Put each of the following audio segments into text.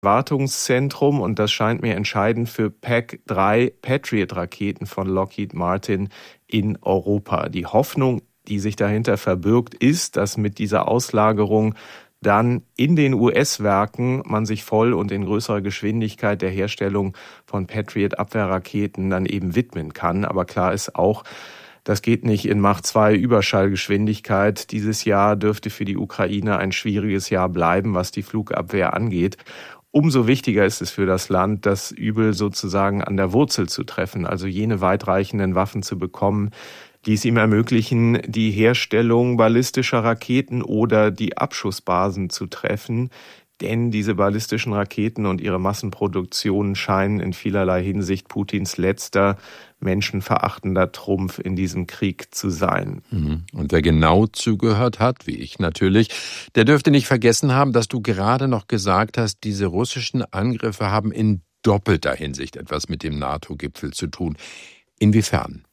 Wartungszentrum und das scheint mir entscheidend für PAC-3 Patriot-Raketen von Lockheed Martin in Europa. Die Hoffnung, die sich dahinter verbirgt, ist, dass mit dieser Auslagerung dann in den US-Werken man sich voll und in größerer Geschwindigkeit der Herstellung von Patriot-Abwehrraketen dann eben widmen kann. Aber klar ist auch, das geht nicht in Mach 2 Überschallgeschwindigkeit. Dieses Jahr dürfte für die Ukraine ein schwieriges Jahr bleiben, was die Flugabwehr angeht. Umso wichtiger ist es für das Land, das Übel sozusagen an der Wurzel zu treffen, also jene weitreichenden Waffen zu bekommen, die es ihm ermöglichen, die Herstellung ballistischer Raketen oder die Abschussbasen zu treffen. Denn diese ballistischen Raketen und ihre Massenproduktion scheinen in vielerlei Hinsicht Putins letzter menschenverachtender Trumpf in diesem Krieg zu sein. Und wer genau zugehört hat, wie ich natürlich, der dürfte nicht vergessen haben, dass du gerade noch gesagt hast, diese russischen Angriffe haben in doppelter Hinsicht etwas mit dem NATO-Gipfel zu tun. Inwiefern?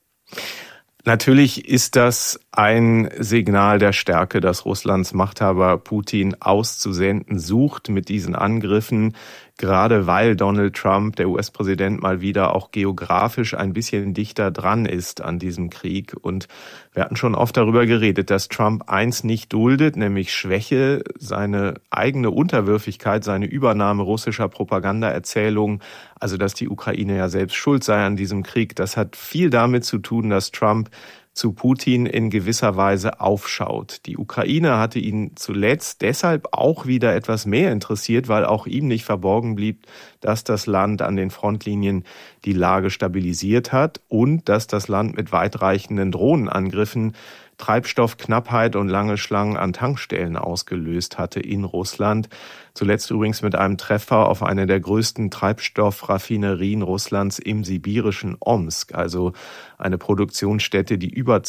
Natürlich ist das ein Signal der Stärke, das Russlands Machthaber Putin auszusenden sucht mit diesen Angriffen, gerade weil Donald Trump, der US-Präsident, mal wieder auch geografisch ein bisschen dichter dran ist an diesem Krieg. Und wir hatten schon oft darüber geredet, dass Trump eins nicht duldet, nämlich Schwäche, seine eigene Unterwürfigkeit, seine Übernahme russischer Propagandaerzählungen, also dass die Ukraine ja selbst schuld sei an diesem Krieg. Das hat viel damit zu tun, dass Trump zu Putin in gewisser Weise aufschaut. Die Ukraine hatte ihn zuletzt deshalb auch wieder etwas mehr interessiert, weil auch ihm nicht verborgen blieb, dass das Land an den Frontlinien die Lage stabilisiert hat und dass das Land mit weitreichenden Drohnenangriffen Treibstoffknappheit und lange Schlangen an Tankstellen ausgelöst hatte in Russland. Zuletzt übrigens mit einem Treffer auf eine der größten Treibstoffraffinerien Russlands im sibirischen Omsk, also eine Produktionsstätte, die über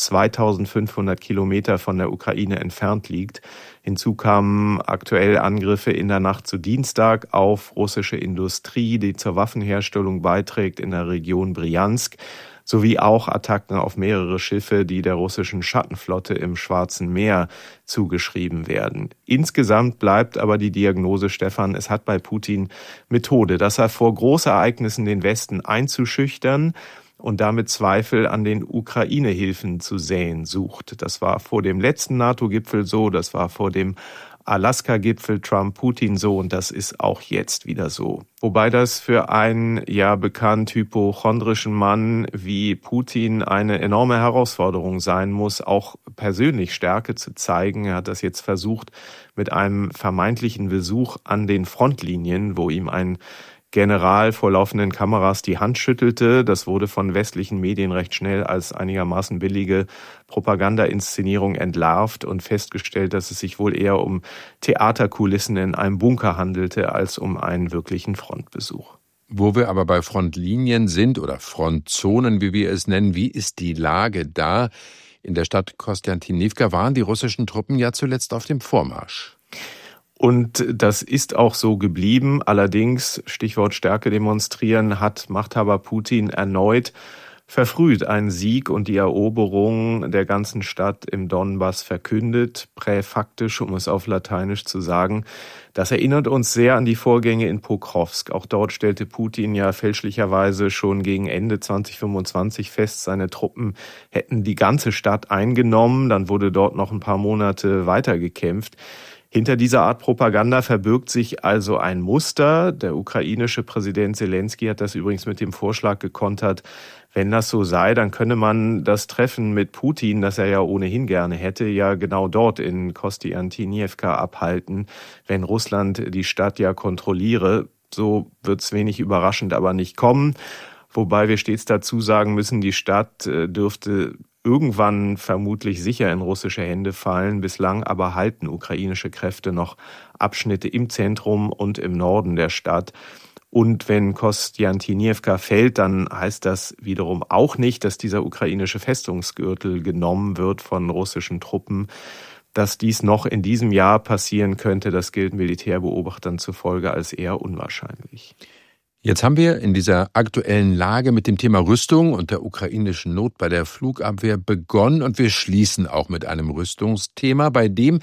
2500 Kilometer von der Ukraine entfernt liegt. Hinzu kamen aktuell Angriffe in der Nacht zu Dienstag auf russische Industrie, die zur Waffenherstellung beiträgt in der Region Bryansk, sowie auch Attacken auf mehrere Schiffe, die der russischen Schattenflotte im Schwarzen Meer zugeschrieben werden. Insgesamt bleibt aber die Diagnose, Stefan, es hat bei Putin Methode, dass er vor Großereignissen den Westen einzuschüchtern und damit Zweifel an den Ukraine-Hilfen zu säen sucht. Das war vor dem letzten NATO-Gipfel so, das war vor dem Alaska-Gipfel Trump-Putin so und das ist auch jetzt wieder so. Wobei das für einen ja bekannt hypochondrischen Mann wie Putin eine enorme Herausforderung sein muss, auch persönlich Stärke zu zeigen. Er hat das jetzt versucht mit einem vermeintlichen Besuch an den Frontlinien, wo ihm ein General vor laufenden Kameras die Hand schüttelte. Das wurde von westlichen Medien recht schnell als einigermaßen billige Propaganda-Inszenierung entlarvt und festgestellt, dass es sich wohl eher um Theaterkulissen in einem Bunker handelte, als um einen wirklichen Frontbesuch. Wo wir aber bei Frontlinien sind oder Frontzonen, wie wir es nennen, wie ist die Lage da? In der Stadt Kostiantynivka waren die russischen Truppen ja zuletzt auf dem Vormarsch. Und das ist auch so geblieben. Allerdings, Stichwort Stärke demonstrieren, hat Machthaber Putin erneut verfrüht einen Sieg und die Eroberung der ganzen Stadt im Donbass verkündet, präfaktisch, um es auf Lateinisch zu sagen. Das erinnert uns sehr an die Vorgänge in Pokrovsk. Auch dort stellte Putin ja fälschlicherweise schon gegen Ende 2025 fest, seine Truppen hätten die ganze Stadt eingenommen. Dann wurde dort noch ein paar Monate weitergekämpft. Hinter dieser Art Propaganda verbirgt sich also ein Muster. Der ukrainische Präsident Selenskyj hat das übrigens mit dem Vorschlag gekontert, wenn das so sei, dann könne man das Treffen mit Putin, das er ja ohnehin gerne hätte, ja genau dort in Kostiantynivka abhalten, wenn Russland die Stadt ja kontrolliere. So wird es wenig überraschend aber nicht kommen. Wobei wir stets dazu sagen müssen, die Stadt dürfte irgendwann vermutlich sicher in russische Hände fallen. Bislang aber halten ukrainische Kräfte noch Abschnitte im Zentrum und im Norden der Stadt. Und wenn Kostiantynivka fällt, dann heißt das wiederum auch nicht, dass dieser ukrainische Festungsgürtel genommen wird von russischen Truppen. Dass dies noch in diesem Jahr passieren könnte, das gilt Militärbeobachtern zufolge als eher unwahrscheinlich. Jetzt haben wir in dieser aktuellen Lage mit dem Thema Rüstung und der ukrainischen Not bei der Flugabwehr begonnen und wir schließen auch mit einem Rüstungsthema, bei dem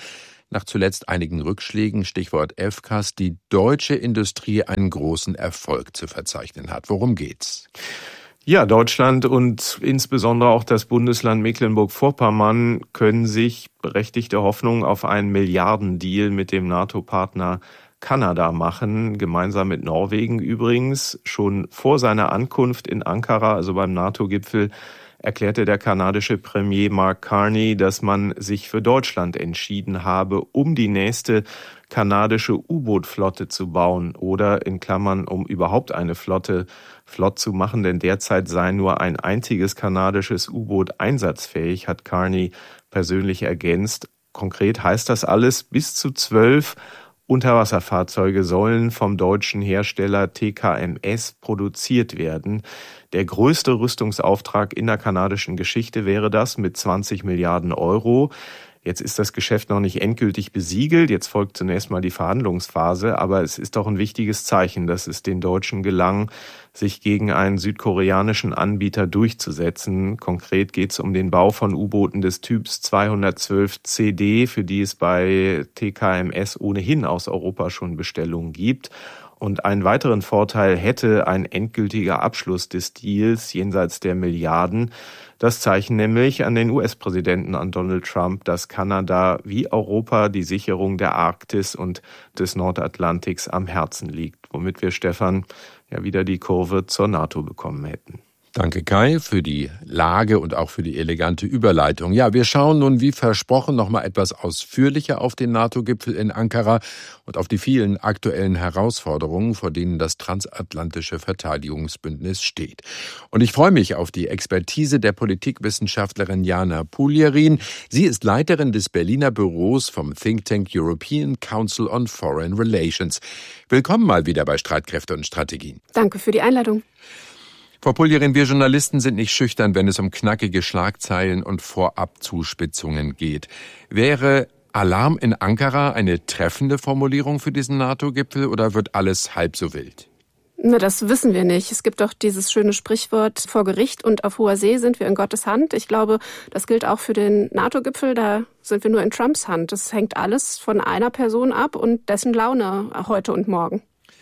nach zuletzt einigen Rückschlägen, Stichwort FCAS, die deutsche Industrie einen großen Erfolg zu verzeichnen hat. Worum geht's? Ja, Deutschland und insbesondere auch das Bundesland Mecklenburg-Vorpommern können sich berechtigte Hoffnung auf einen Milliardendeal mit dem NATO-Partner Kanada machen, gemeinsam mit Norwegen übrigens. Schon vor seiner Ankunft in Ankara, also beim NATO-Gipfel, erklärte der kanadische Premier Mark Carney, dass man sich für Deutschland entschieden habe, um die nächste kanadische U-Boot-Flotte zu bauen oder in Klammern, um überhaupt eine Flotte flott zu machen, denn derzeit sei nur ein einziges kanadisches U-Boot einsatzfähig, hat Carney persönlich ergänzt. Konkret heißt das alles, bis zu 12 Unterwasserfahrzeuge sollen vom deutschen Hersteller TKMS produziert werden. Der größte Rüstungsauftrag in der kanadischen Geschichte wäre das mit 20 Milliarden Euro. Jetzt ist das Geschäft noch nicht endgültig besiegelt. Jetzt folgt zunächst mal die Verhandlungsphase. Aber es ist doch ein wichtiges Zeichen, dass es den Deutschen gelang, sich gegen einen südkoreanischen Anbieter durchzusetzen. Konkret geht es um den Bau von U-Booten des Typs 212 CD, für die es bei TKMS ohnehin aus Europa schon Bestellungen gibt. Und einen weiteren Vorteil hätte ein endgültiger Abschluss des Deals jenseits der Milliarden. Das Zeichen nämlich an den US-Präsidenten, an Donald Trump, dass Kanada wie Europa die Sicherung der Arktis und des Nordatlantiks am Herzen liegt. Womit wir, Stefan, ja wieder die Kurve zur NATO bekommen hätten. Danke, Kai, für die Lage und auch für die elegante Überleitung. Ja, wir schauen nun, wie versprochen, noch mal etwas ausführlicher auf den NATO-Gipfel in Ankara und auf die vielen aktuellen Herausforderungen, vor denen das transatlantische Verteidigungsbündnis steht. Und ich freue mich auf die Expertise der Politikwissenschaftlerin Jana Puljarin. Sie ist Leiterin des Berliner Büros vom Think Tank European Council on Foreign Relations. Willkommen mal wieder bei Streitkräfte und Strategien. Danke für die Einladung. Frau Puljarin, wir Journalisten sind nicht schüchtern, wenn es um knackige Schlagzeilen und Vorabzuspitzungen geht. Wäre Alarm in Ankara eine treffende Formulierung für diesen NATO-Gipfel oder wird alles halb so wild? Na, das wissen wir nicht. Es gibt doch dieses schöne Sprichwort, vor Gericht und auf hoher See sind wir in Gottes Hand. Ich glaube, das gilt auch für den NATO-Gipfel, da sind wir nur in Trumps Hand. Das hängt alles von einer Person ab und dessen Laune heute und morgen.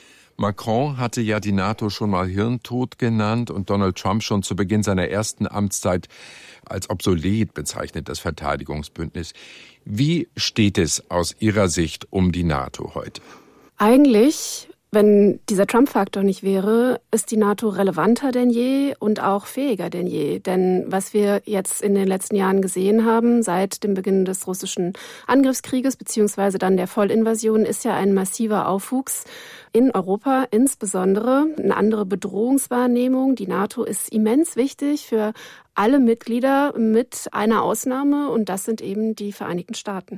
Macron hatte ja die NATO schon mal Hirntod genannt und Donald Trump schon zu Beginn seiner ersten Amtszeit als obsolet bezeichnet, das Verteidigungsbündnis. Wie steht es aus Ihrer Sicht um die NATO heute? Eigentlich, wenn dieser Trump-Faktor nicht wäre, ist die NATO relevanter denn je und auch fähiger denn je. Denn was wir jetzt in den letzten Jahren gesehen haben, seit dem Beginn des russischen Angriffskrieges beziehungsweise dann der Vollinvasion, ist ja ein massiver Aufwuchs in Europa, insbesondere eine andere Bedrohungswahrnehmung. Die NATO ist immens wichtig für alle Mitglieder mit einer Ausnahme und das sind eben die Vereinigten Staaten.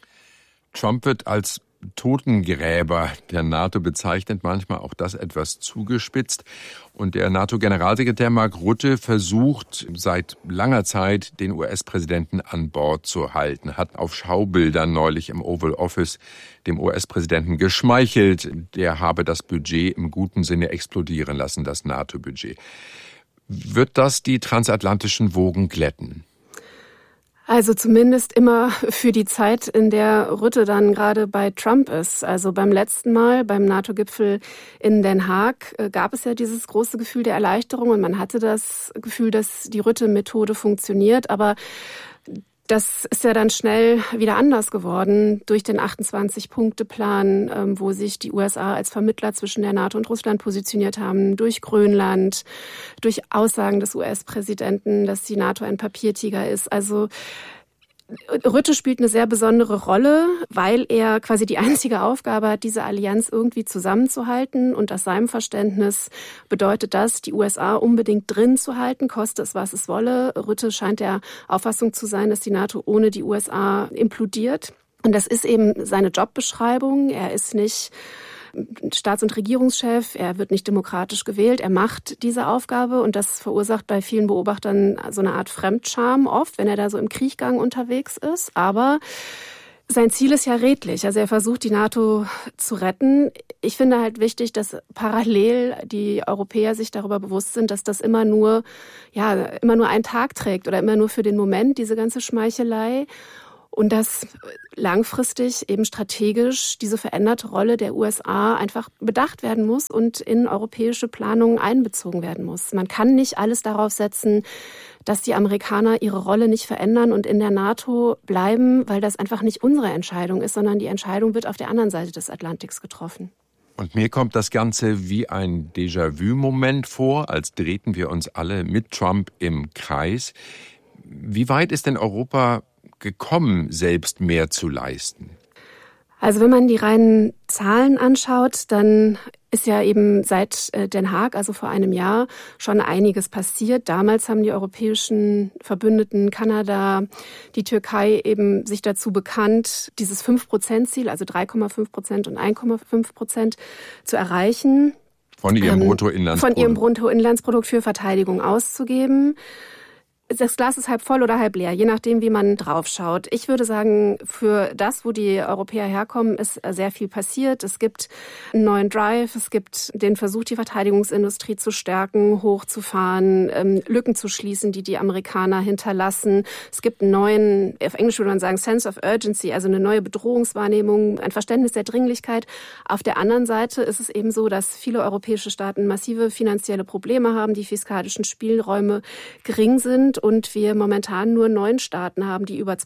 Trump wird als Totengräber der NATO bezeichnet, manchmal auch das etwas zugespitzt. Und der NATO-Generalsekretär Mark Rutte versucht seit langer Zeit, den US-Präsidenten an Bord zu halten, hat auf Schaubildern neulich im Oval Office dem US-Präsidenten geschmeichelt, der habe das Budget im guten Sinne explodieren lassen, das NATO-Budget. Wird das die transatlantischen Wogen glätten? Also zumindest immer für die Zeit, in der Rutte dann gerade bei Trump ist. Also beim letzten Mal, beim NATO-Gipfel in Den Haag, gab es ja dieses große Gefühl der Erleichterung und man hatte das Gefühl, dass die Rutte-Methode funktioniert. Aber das ist ja dann schnell wieder anders geworden durch den 28-Punkte-Plan, wo sich die USA als Vermittler zwischen der NATO und Russland positioniert haben, durch Grönland, durch Aussagen des US-Präsidenten, dass die NATO ein Papiertiger ist. Also Rutte spielt eine sehr besondere Rolle, weil er quasi die einzige Aufgabe hat, diese Allianz irgendwie zusammenzuhalten. Und aus seinem Verständnis bedeutet das, die USA unbedingt drin zu halten, koste es, was es wolle. Rutte scheint der Auffassung zu sein, dass die NATO ohne die USA implodiert. Und das ist eben seine Jobbeschreibung. Er ist nicht Staats- und Regierungschef, er wird nicht demokratisch gewählt, er macht diese Aufgabe und das verursacht bei vielen Beobachtern so eine Art Fremdscham oft, wenn er da so im Kriechgang unterwegs ist. Aber sein Ziel ist ja redlich, also er versucht die NATO zu retten. Ich finde halt wichtig, dass parallel die Europäer sich darüber bewusst sind, dass das immer nur einen Tag trägt oder immer nur für den Moment, diese ganze Schmeichelei. Und dass langfristig eben strategisch diese veränderte Rolle der USA einfach bedacht werden muss und in europäische Planungen einbezogen werden muss. Man kann nicht alles darauf setzen, dass die Amerikaner ihre Rolle nicht verändern und in der NATO bleiben, weil das einfach nicht unsere Entscheidung ist, sondern die Entscheidung wird auf der anderen Seite des Atlantiks getroffen. Und mir kommt das Ganze wie ein Déjà-vu-Moment vor, als drehten wir uns alle mit Trump im Kreis. Wie weit ist denn Europa gekommen, selbst mehr zu leisten? Also wenn man die reinen Zahlen anschaut, dann ist ja eben seit Den Haag, also vor einem Jahr, schon einiges passiert. Damals haben die europäischen Verbündeten, Kanada, die Türkei eben sich dazu bekannt, dieses 5%-Ziel, also 3,5% und 1,5% zu erreichen. Von ihrem Bruttoinlandsprodukt. Von ihrem Bruttoinlandsprodukt für Verteidigung auszugeben. Das Glas ist halb voll oder halb leer, je nachdem, wie man draufschaut. Ich würde sagen, für das, wo die Europäer herkommen, ist sehr viel passiert. Es gibt einen neuen Drive, es gibt den Versuch, die Verteidigungsindustrie zu stärken, hochzufahren, Lücken zu schließen, die die Amerikaner hinterlassen. Es gibt einen neuen, auf Englisch würde man sagen, Sense of Urgency, also eine neue Bedrohungswahrnehmung, ein Verständnis der Dringlichkeit. Auf der anderen Seite ist es eben so, dass viele europäische Staaten massive finanzielle Probleme haben, die fiskalischen Spielräume gering sind und wir momentan nur 9 Staaten haben, die über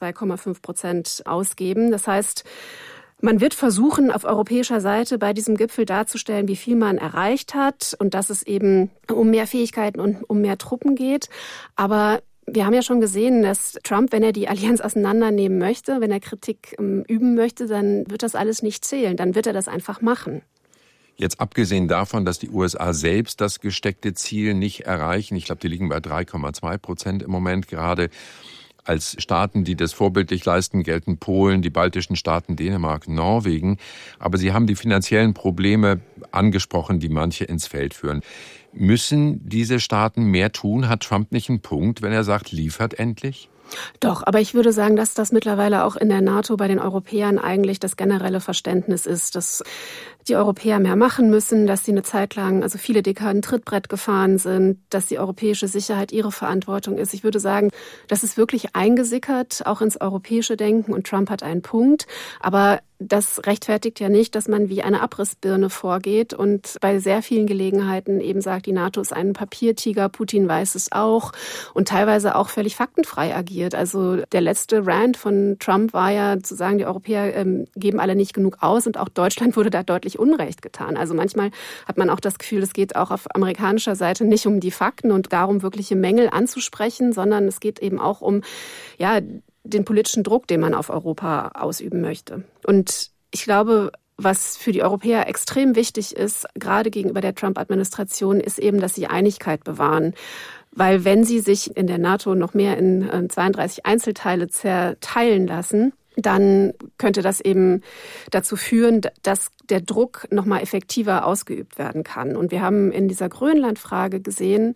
2,5% ausgeben. Das heißt, man wird versuchen, auf europäischer Seite bei diesem Gipfel darzustellen, wie viel man erreicht hat und dass es eben um mehr Fähigkeiten und um mehr Truppen geht. Aber wir haben ja schon gesehen, dass Trump, wenn er die Allianz auseinandernehmen möchte, wenn er Kritik üben möchte, dann wird das alles nicht zählen. Dann wird er das einfach machen. Jetzt abgesehen davon, dass die USA selbst das gesteckte Ziel nicht erreichen, ich glaube, die liegen bei 3,2% im Moment gerade. Als Staaten, die das vorbildlich leisten, gelten Polen, die baltischen Staaten, Dänemark, Norwegen. Aber Sie haben die finanziellen Probleme angesprochen, die manche ins Feld führen. Müssen diese Staaten mehr tun? Hat Trump nicht einen Punkt, wenn er sagt, liefert endlich? Doch, aber ich würde sagen, dass das mittlerweile auch in der NATO bei den Europäern eigentlich das generelle Verständnis ist, dass die Europäer mehr machen müssen, dass sie eine Zeit lang, also viele Dekaden Trittbrett gefahren sind, dass die europäische Sicherheit ihre Verantwortung ist. Ich würde sagen, das ist wirklich eingesickert, auch ins europäische Denken und Trump hat einen Punkt. Aber das rechtfertigt ja nicht, dass man wie eine Abrissbirne vorgeht und bei sehr vielen Gelegenheiten eben sagt, die NATO ist ein Papiertiger, Putin weiß es auch und teilweise auch völlig faktenfrei agiert. Also der letzte Rant von Trump war ja zu sagen, die Europäer geben alle nicht genug aus und auch Deutschland wurde da deutlich Unrecht getan. Also manchmal hat man auch das Gefühl, es geht auch auf amerikanischer Seite nicht um die Fakten und darum, wirkliche Mängel anzusprechen, sondern es geht eben auch um, ja, den politischen Druck, den man auf Europa ausüben möchte. Und ich glaube, was für die Europäer extrem wichtig ist, gerade gegenüber der Trump-Administration, ist eben, dass sie Einigkeit bewahren. Weil wenn sie sich in der NATO noch mehr in 32 Einzelteile zerteilen lassen, dann könnte das eben dazu führen, dass der Druck noch mal effektiver ausgeübt werden kann. Und wir haben in dieser Grönland-Frage gesehen,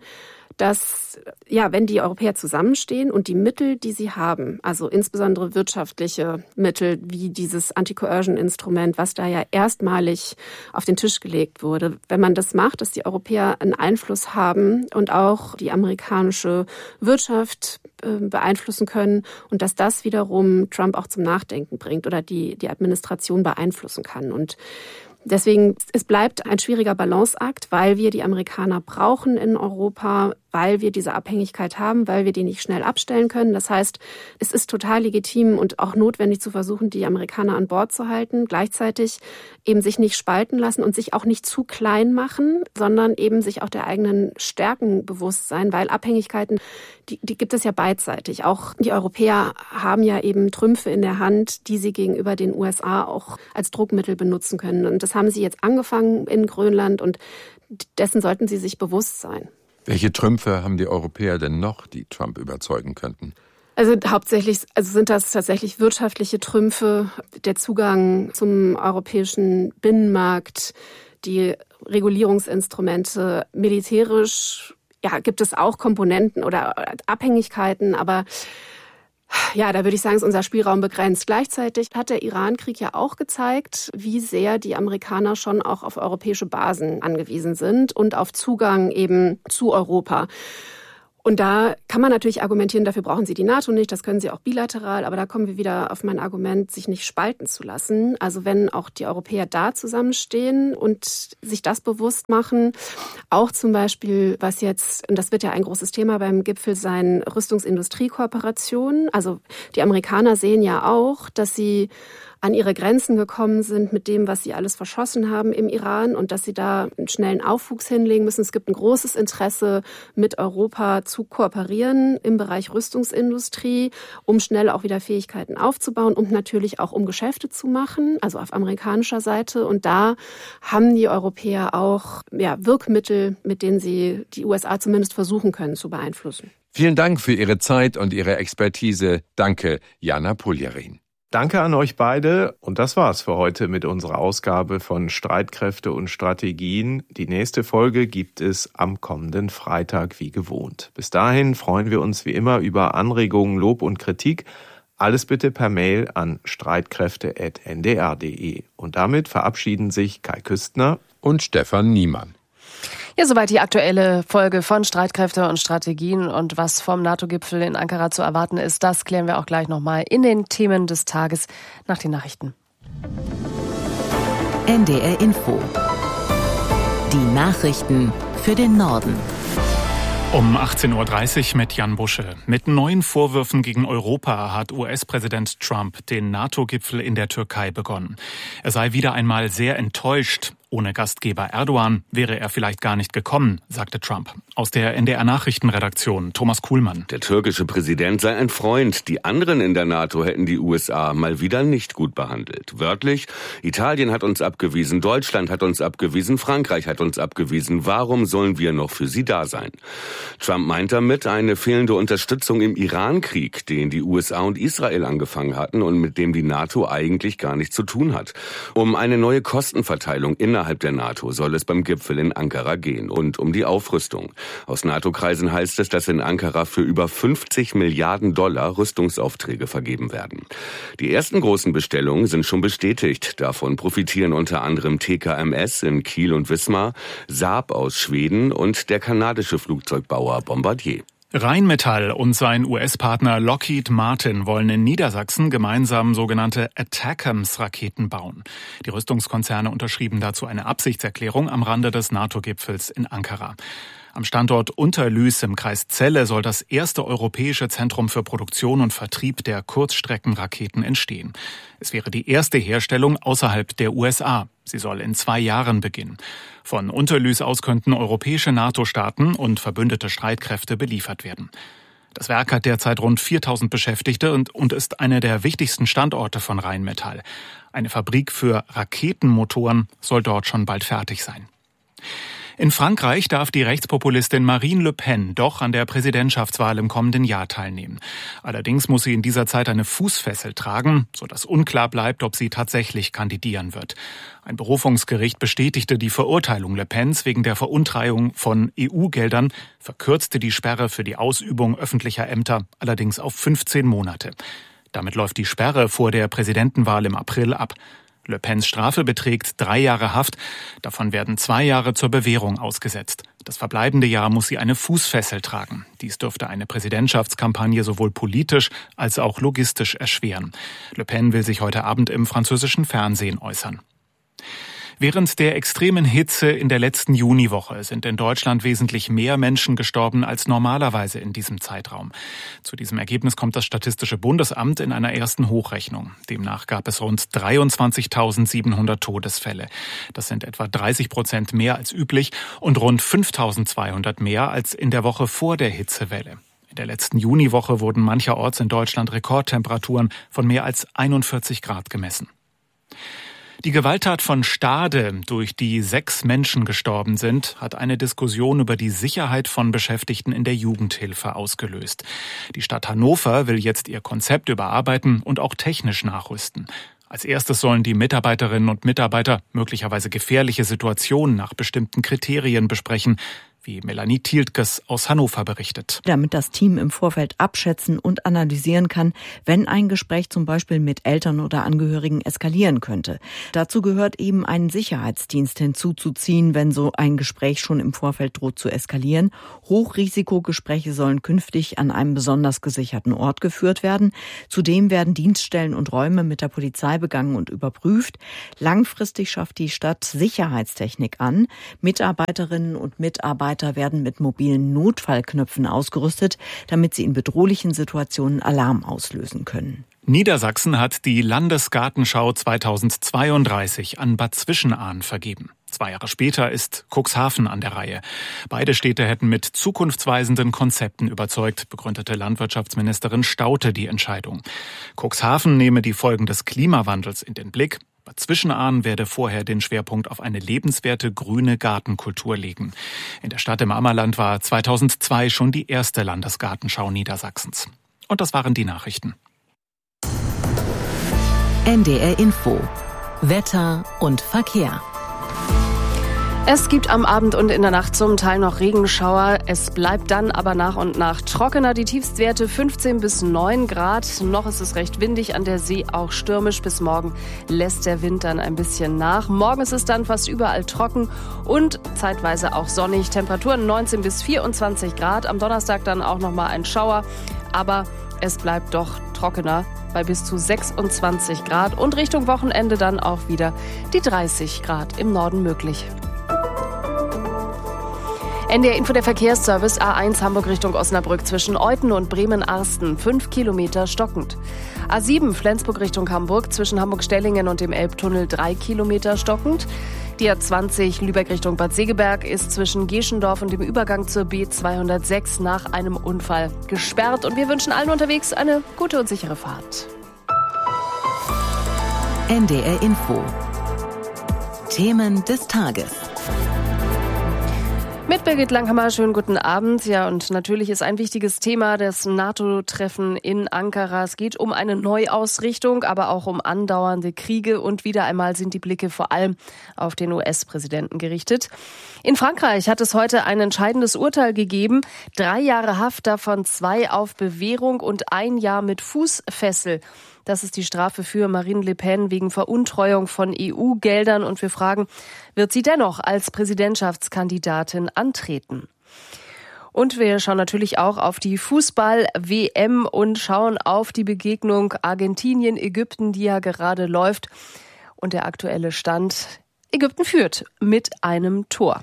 dass, ja, wenn die Europäer zusammenstehen und die Mittel, die sie haben, also insbesondere wirtschaftliche Mittel wie dieses Anti-Coercion-Instrument, was da ja erstmalig auf den Tisch gelegt wurde, wenn man das macht, dass die Europäer einen Einfluss haben und auch die amerikanische Wirtschaft beeinflussen können und dass das wiederum Trump auch zum Nachdenken bringt oder die Administration beeinflussen kann. Und deswegen, es bleibt ein schwieriger Balanceakt, weil wir die Amerikaner brauchen in Europa, weil wir diese Abhängigkeit haben, weil wir die nicht schnell abstellen können. Das heißt, es ist total legitim und auch notwendig zu versuchen, die Amerikaner an Bord zu halten, gleichzeitig eben sich nicht spalten lassen und sich auch nicht zu klein machen, sondern eben sich auch der eigenen Stärken bewusst sein, weil Abhängigkeiten, die gibt es ja beidseitig. Auch die Europäer haben ja eben Trümpfe in der Hand, die sie gegenüber den USA auch als Druckmittel benutzen können. Und das haben sie jetzt angefangen in Grönland und dessen sollten sie sich bewusst sein. Welche Trümpfe haben die Europäer denn noch, die Trump überzeugen könnten? Also hauptsächlich, sind das tatsächlich wirtschaftliche Trümpfe, der Zugang zum europäischen Binnenmarkt, die Regulierungsinstrumente, militärisch, ja, gibt es auch Komponenten oder Abhängigkeiten, aber ja, da würde ich sagen, ist unser Spielraum begrenzt. Gleichzeitig hat der Iran-Krieg ja auch gezeigt, wie sehr die Amerikaner schon auch auf europäische Basen angewiesen sind und auf Zugang eben zu Europa. Und da kann man natürlich argumentieren, dafür brauchen sie die NATO nicht, das können sie auch bilateral, aber da kommen wir wieder auf mein Argument, sich nicht spalten zu lassen. Also wenn auch die Europäer da zusammenstehen und sich das bewusst machen, auch zum Beispiel, was jetzt, und das wird ja ein großes Thema beim Gipfel sein, Rüstungsindustriekooperation. Also die Amerikaner sehen ja auch, dass sie an ihre Grenzen gekommen sind mit dem, was sie alles verschossen haben im Iran und dass sie da einen schnellen Aufwuchs hinlegen müssen. Es gibt ein großes Interesse, mit Europa zu kooperieren im Bereich Rüstungsindustrie, um schnell auch wieder Fähigkeiten aufzubauen und natürlich auch um Geschäfte zu machen, also auf amerikanischer Seite. Und da haben die Europäer auch Wirkmittel, mit denen sie die USA zumindest versuchen können zu beeinflussen. Vielen Dank für Ihre Zeit und Ihre Expertise. Danke, Jana Puljarin. Danke an euch beide und das war's für heute mit unserer Ausgabe von Streitkräfte und Strategien. Die nächste Folge gibt es am kommenden Freitag wie gewohnt. Bis dahin freuen wir uns wie immer über Anregungen, Lob und Kritik. Alles bitte per Mail an streitkräfte@ndr.de. Und damit verabschieden sich Kai Küstner und Stefan Niemann. Ja, soweit die aktuelle Folge von Streitkräfte und Strategien und was vom NATO-Gipfel in Ankara zu erwarten ist, das klären wir auch gleich nochmal in den Themen des Tages nach den Nachrichten. NDR Info. Die Nachrichten für den Norden. Um 18.30 Uhr mit Jan Busche. Mit neuen Vorwürfen gegen Europa hat US-Präsident Trump den NATO-Gipfel in der Türkei begonnen. Er sei wieder einmal sehr enttäuscht. Ohne Gastgeber Erdogan wäre er vielleicht gar nicht gekommen, sagte Trump. Aus der NDR-Nachrichtenredaktion Thomas Kuhlmann. Der türkische Präsident sei ein Freund. Die anderen in der NATO hätten die USA mal wieder nicht gut behandelt. Wörtlich, Italien hat uns abgewiesen, Deutschland hat uns abgewiesen, Frankreich hat uns abgewiesen. Warum sollen wir noch für sie da sein? Trump meint damit eine fehlende Unterstützung im Iran-Krieg, den die USA und Israel angefangen hatten und mit dem die NATO eigentlich gar nichts zu tun hat. Um eine neue Kostenverteilung innerhalb der NATO soll es beim Gipfel in Ankara gehen und um die Aufrüstung. Aus NATO-Kreisen heißt es, dass in Ankara für über 50 Milliarden Dollar Rüstungsaufträge vergeben werden. Die ersten großen Bestellungen sind schon bestätigt. Davon profitieren unter anderem TKMS in Kiel und Wismar, Saab aus Schweden und der kanadische Flugzeugbauer Bombardier. Rheinmetall und sein US-Partner Lockheed Martin wollen in Niedersachsen gemeinsam sogenannte ATACMS-Raketen bauen. Die Rüstungskonzerne unterschrieben dazu eine Absichtserklärung am Rande des NATO-Gipfels in Ankara. Am Standort Unterlüß im Kreis Celle soll das erste europäische Zentrum für Produktion und Vertrieb der Kurzstreckenraketen entstehen. Es wäre die erste Herstellung außerhalb der USA. Sie soll in 2 Jahren beginnen. Von Unterlüß aus könnten europäische NATO-Staaten und verbündete Streitkräfte beliefert werden. Das Werk hat derzeit rund 4.000 Beschäftigte und ist einer der wichtigsten Standorte von Rheinmetall. Eine Fabrik für Raketenmotoren soll dort schon bald fertig sein. In Frankreich darf die Rechtspopulistin Marine Le Pen doch an der Präsidentschaftswahl im kommenden Jahr teilnehmen. Allerdings muss sie in dieser Zeit eine Fußfessel tragen, sodass unklar bleibt, ob sie tatsächlich kandidieren wird. Ein Berufungsgericht bestätigte die Verurteilung Le Pens wegen der Veruntreihung von EU-Geldern, verkürzte die Sperre für die Ausübung öffentlicher Ämter allerdings auf 15 Monate. Damit läuft die Sperre vor der Präsidentenwahl im April ab. Le Pens Strafe beträgt 3 Jahre Haft, davon werden 2 Jahre zur Bewährung ausgesetzt. Das verbleibende Jahr muss sie eine Fußfessel tragen. Dies dürfte eine Präsidentschaftskampagne sowohl politisch als auch logistisch erschweren. Le Pen will sich heute Abend im französischen Fernsehen äußern. Während der extremen Hitze in der letzten Juniwoche sind in Deutschland wesentlich mehr Menschen gestorben als normalerweise in diesem Zeitraum. Zu diesem Ergebnis kommt das Statistische Bundesamt in einer ersten Hochrechnung. Demnach gab es rund 23.700 Todesfälle. Das sind etwa 30% mehr als üblich und rund 5.200 mehr als in der Woche vor der Hitzewelle. In der letzten Juniwoche wurden mancherorts in Deutschland Rekordtemperaturen von mehr als 41 Grad gemessen. Die Gewalttat von Stade, durch die 6 Menschen gestorben sind, hat eine Diskussion über die Sicherheit von Beschäftigten in der Jugendhilfe ausgelöst. Die Stadt Hannover will jetzt ihr Konzept überarbeiten und auch technisch nachrüsten. Als erstes sollen die Mitarbeiterinnen und Mitarbeiter möglicherweise gefährliche Situationen nach bestimmten Kriterien besprechen. wie Melanie Tieltkes aus Hannover berichtet. Damit das Team im Vorfeld abschätzen und analysieren kann, wenn ein Gespräch zum Beispiel mit Eltern oder Angehörigen eskalieren könnte. Dazu gehört eben einen Sicherheitsdienst hinzuzuziehen, wenn so ein Gespräch schon im Vorfeld droht zu eskalieren. Hochrisikogespräche sollen künftig an einem besonders gesicherten Ort geführt werden. Zudem werden Dienststellen und Räume mit der Polizei begangen und überprüft. Langfristig schafft die Stadt Sicherheitstechnik an. Mitarbeiterinnen und Mitarbeiter werden mit mobilen Notfallknöpfen ausgerüstet, damit sie in bedrohlichen Situationen Alarm auslösen können. Niedersachsen hat die Landesgartenschau 2032 an Bad Zwischenahn vergeben. 2 Jahre später ist Cuxhaven an der Reihe. Beide Städte hätten mit zukunftsweisenden Konzepten überzeugt, begründete Landwirtschaftsministerin Staudte die Entscheidung. Cuxhaven nehme die Folgen des Klimawandels in den Blick. Bad Zwischenahn werde vorher den Schwerpunkt auf eine lebenswerte grüne Gartenkultur legen. In der Stadt im Ammerland war 2002 schon die erste Landesgartenschau Niedersachsens. Und das waren die Nachrichten. NDR Info. Wetter und Verkehr. Es gibt am Abend und in der Nacht zum Teil noch Regenschauer. Es bleibt dann aber nach und nach trockener. Die Tiefstwerte 15 bis 9 Grad. Noch ist es recht windig an der See, auch stürmisch. Bis morgen lässt der Wind dann ein bisschen nach. Morgen ist es dann fast überall trocken und zeitweise auch sonnig. Temperaturen 19 bis 24 Grad. Am Donnerstag dann auch nochmal ein Schauer. Aber es bleibt doch trockener bei bis zu 26 Grad. Und Richtung Wochenende dann auch wieder die 30 Grad im Norden möglich. NDR Info, der Verkehrsservice A1 Hamburg Richtung Osnabrück zwischen Euthen und Bremen-Arsten 5 Kilometer stockend. A7 Flensburg Richtung Hamburg zwischen Hamburg-Stellingen und dem Elbtunnel 3 Kilometer stockend. Die A20 Lübeck Richtung Bad Segeberg ist zwischen Geschendorf und dem Übergang zur B206 nach einem Unfall gesperrt. Und wir wünschen allen unterwegs eine gute und sichere Fahrt. NDR Info. Themen des Tages. Mit Birgit Langhammer, schönen guten Abend. Ja, und natürlich ist ein wichtiges Thema das NATO-Treffen in Ankara. Es geht um eine Neuausrichtung, aber auch um andauernde Kriege. Und wieder einmal sind die Blicke vor allem auf den US-Präsidenten gerichtet. In Frankreich hat es heute ein entscheidendes Urteil gegeben. 3 Jahre Haft, davon 2 auf Bewährung und 1 Jahr mit Fußfessel. Das ist die Strafe für Marine Le Pen wegen Veruntreuung von EU-Geldern. Und wir fragen, wird sie dennoch als Präsidentschaftskandidatin antreten? Und wir schauen natürlich auch auf die Fußball-WM und schauen auf die Begegnung Argentinien-Ägypten, die ja gerade läuft. Und der aktuelle Stand: Ägypten führt mit einem Tor.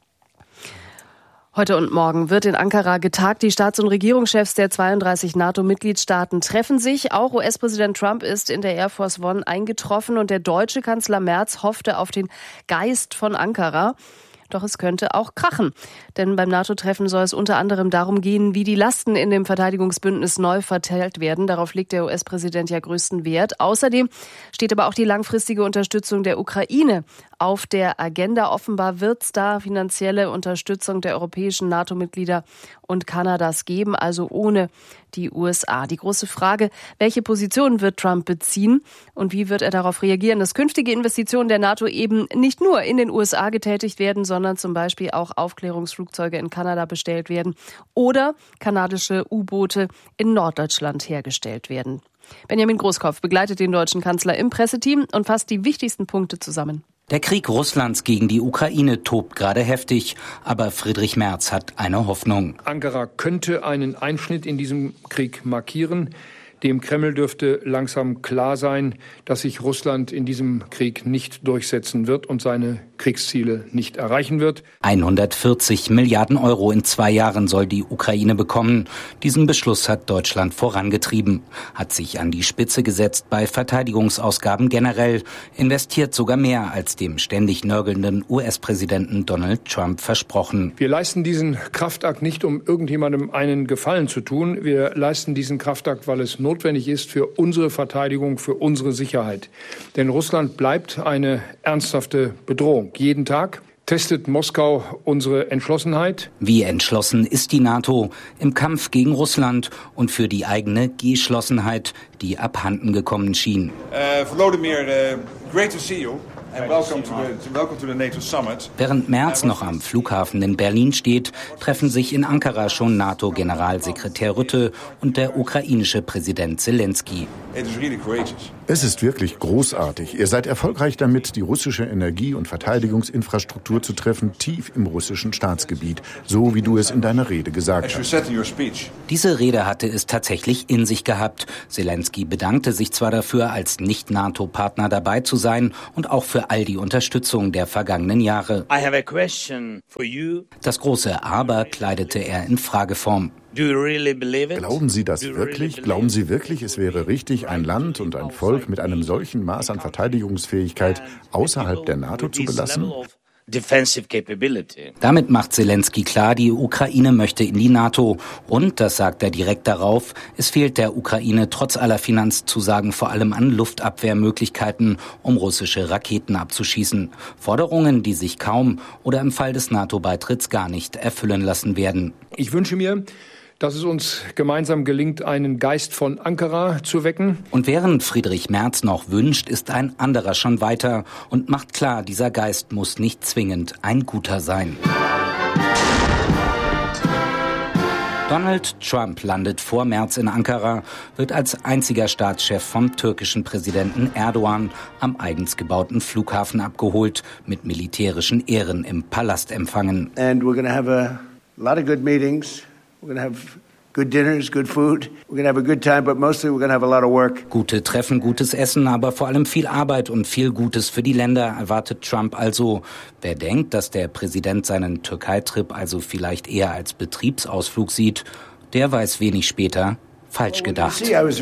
Heute und morgen wird in Ankara getagt. Die Staats- und Regierungschefs der 32 NATO-Mitgliedstaaten treffen sich. Auch US-Präsident Trump ist in der Air Force One eingetroffen und der deutsche Kanzler Merz hoffte auf den Geist von Ankara. Doch es könnte auch krachen. Denn beim NATO-Treffen soll es unter anderem darum gehen, wie die Lasten in dem Verteidigungsbündnis neu verteilt werden. Darauf legt der US-Präsident ja größten Wert. Außerdem steht aber auch die langfristige Unterstützung der Ukraine auf der Agenda. Offenbar wird es da finanzielle Unterstützung der europäischen NATO-Mitglieder und Kanadas geben, also ohne die USA. Die große Frage: Welche Position wird Trump beziehen und wie wird er darauf reagieren, dass künftige Investitionen der NATO eben nicht nur in den USA getätigt werden, sondern zum Beispiel auch Aufklärungsflugzeuge in Kanada bestellt werden oder kanadische U-Boote in Norddeutschland hergestellt werden. Benjamin Großkopf begleitet den deutschen Kanzler im Presseteam und fasst die wichtigsten Punkte zusammen. Der Krieg Russlands gegen die Ukraine tobt gerade heftig, aber Friedrich Merz hat eine Hoffnung. Ankara könnte einen Einschnitt in diesem Krieg markieren. Dem Kreml dürfte langsam klar sein, dass sich Russland in diesem Krieg nicht durchsetzen wird und seine Kriegsziele nicht erreichen wird. 140 Milliarden Euro in 2 Jahren soll die Ukraine bekommen. Diesen Beschluss hat Deutschland vorangetrieben, hat sich an die Spitze gesetzt bei Verteidigungsausgaben generell, investiert sogar mehr als dem ständig nörgelnden US-Präsidenten Donald Trump versprochen. Wir leisten diesen Kraftakt nicht, um irgendjemandem einen Gefallen zu tun. Wir leisten diesen Kraftakt, weil es notwendig ist für unsere Verteidigung, für unsere Sicherheit. Denn Russland bleibt eine ernsthafte Bedrohung. Jeden Tag testet Moskau unsere Entschlossenheit. Wie entschlossen ist die NATO im Kampf gegen Russland und für die eigene Geschlossenheit, die abhanden gekommen schien. Volodymyr, great to see you. Während Merz noch am Flughafen in Berlin steht, treffen sich in Ankara schon NATO-Generalsekretär Rutte und der ukrainische Präsident Zelensky. Es ist wirklich großartig. Ihr seid erfolgreich damit, die russische Energie- und Verteidigungsinfrastruktur zu treffen, tief im russischen Staatsgebiet, so wie du es in deiner Rede gesagt hast. Diese Rede hatte es tatsächlich in sich gehabt. Zelensky bedankte sich zwar dafür, als Nicht-NATO-Partner dabei zu sein und auch für all die Unterstützung der vergangenen Jahre. Das große Aber kleidete er in Frageform. Glauben Sie das wirklich? Glauben Sie wirklich, es wäre richtig, ein Land und ein Volk mit einem solchen Maß an Verteidigungsfähigkeit außerhalb der NATO zu belassen? Damit macht Zelensky klar, die Ukraine möchte in die NATO. Und, das sagt er direkt darauf, es fehlt der Ukraine trotz aller Finanzzusagen vor allem an Luftabwehrmöglichkeiten, um russische Raketen abzuschießen. Forderungen, die sich kaum oder im Fall des NATO-Beitritts gar nicht erfüllen lassen werden. Ich wünsche mir, dass es uns gemeinsam gelingt, einen Geist von Ankara zu wecken. Und während Friedrich Merz noch wünscht, ist ein anderer schon weiter und macht klar, dieser Geist muss nicht zwingend ein guter sein. Donald Trump landet vor Merz in Ankara, wird als einziger Staatschef vom türkischen Präsidenten Erdogan am eigens gebauten Flughafen abgeholt, mit militärischen Ehren im Palast empfangen. And we're going to have a lot of good meetings. We're going to have good dinners, good food. We're going to have a good time, but mostly we're going to have a lot of work. Gute Treffen, gutes Essen, aber vor allem viel Arbeit und viel Gutes für die Länder erwartet Trump also. Wer denkt, dass der Präsident seinen Türkei-Trip also vielleicht eher als Betriebsausflug sieht, der weiß wenig später, falsch gedacht.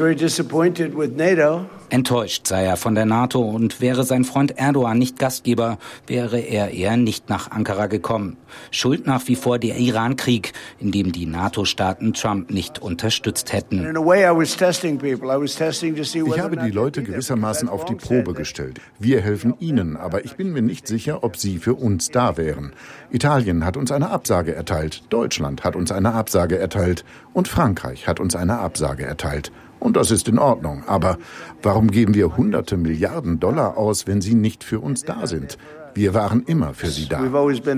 Enttäuscht sei er von der NATO und wäre sein Freund Erdogan nicht Gastgeber, wäre er eher nicht nach Ankara gekommen. Schuld nach wie vor der Iran-Krieg, in dem die NATO-Staaten Trump nicht unterstützt hätten. Ich habe die Leute gewissermaßen auf die Probe gestellt. Wir helfen ihnen, aber ich bin mir nicht sicher, ob sie für uns da wären. Italien hat uns eine Absage erteilt, Deutschland hat uns eine Absage erteilt und Frankreich hat uns eine Absage erteilt. Und das ist in Ordnung. Aber warum geben wir hunderte Milliarden Dollar aus, wenn sie nicht für uns da sind? Wir waren immer für sie da.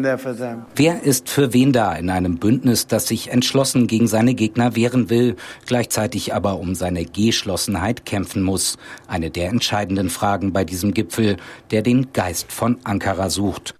Wer ist für wen da in einem Bündnis, das sich entschlossen gegen seine Gegner wehren will, gleichzeitig aber um seine Geschlossenheit kämpfen muss? Eine der entscheidenden Fragen bei diesem Gipfel, der den Geist von Ankara sucht.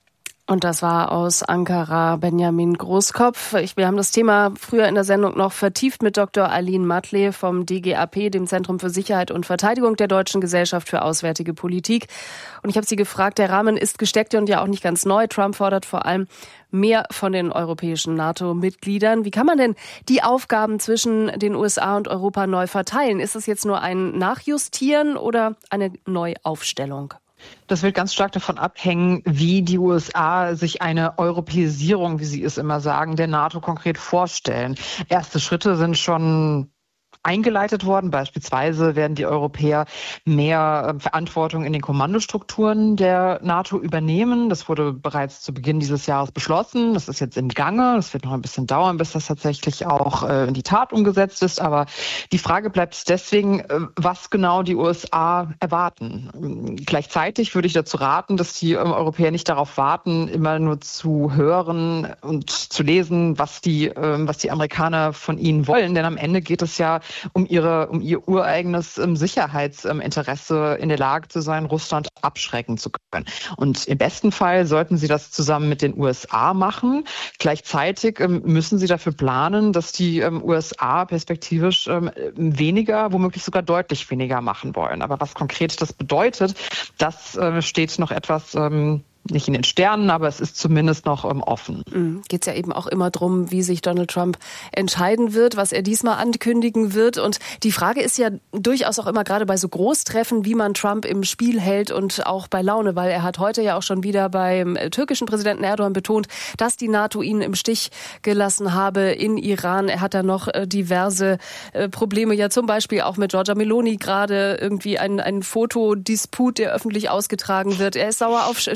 Und das war aus Ankara Benjamin Großkopf. Wir haben das Thema früher in der Sendung noch vertieft mit Dr. Aline Matle vom DGAP, dem Zentrum für Sicherheit und Verteidigung der Deutschen Gesellschaft für Auswärtige Politik. Und ich habe sie gefragt, der Rahmen ist gesteckt und ja auch nicht ganz neu. Trump fordert vor allem mehr von den europäischen NATO-Mitgliedern. Wie kann man denn die Aufgaben zwischen den USA und Europa neu verteilen? Ist es jetzt nur ein Nachjustieren oder eine Neuaufstellung? Das wird ganz stark davon abhängen, wie die USA sich eine Europäisierung, wie sie es immer sagen, der NATO konkret vorstellen. Erste Schritte sind schon eingeleitet worden. Beispielsweise werden die Europäer mehr Verantwortung in den Kommandostrukturen der NATO übernehmen. Das wurde bereits zu Beginn dieses Jahres beschlossen. Das ist jetzt im Gange. Das wird noch ein bisschen dauern, bis das tatsächlich auch in die Tat umgesetzt ist. Aber die Frage bleibt deswegen, was genau die USA erwarten. Gleichzeitig würde ich dazu raten, dass die Europäer nicht darauf warten, immer nur zu hören und zu lesen, was die Amerikaner von ihnen wollen. Denn am Ende geht es ja um ihr ureigenes Sicherheitsinteresse in der Lage zu sein, Russland abschrecken zu können. Und im besten Fall sollten sie das zusammen mit den USA machen. Gleichzeitig müssen sie dafür planen, dass die USA perspektivisch weniger, womöglich sogar deutlich weniger machen wollen. Aber was konkret das bedeutet, das steht noch etwas nicht in den Sternen, aber es ist zumindest noch offen. Geht es ja eben auch immer drum, wie sich Donald Trump entscheiden wird, was er diesmal ankündigen wird. Und die Frage ist ja durchaus auch immer gerade bei so Großtreffen, wie man Trump im Spiel hält und auch bei Laune, weil er hat heute ja auch schon wieder beim türkischen Präsidenten Erdogan betont, dass die NATO ihn im Stich gelassen habe in Iran. Er hat da noch diverse Probleme, ja zum Beispiel auch mit Giorgia Meloni gerade irgendwie ein Fotodisput, der öffentlich ausgetragen wird. Er ist sauer auf Spanien,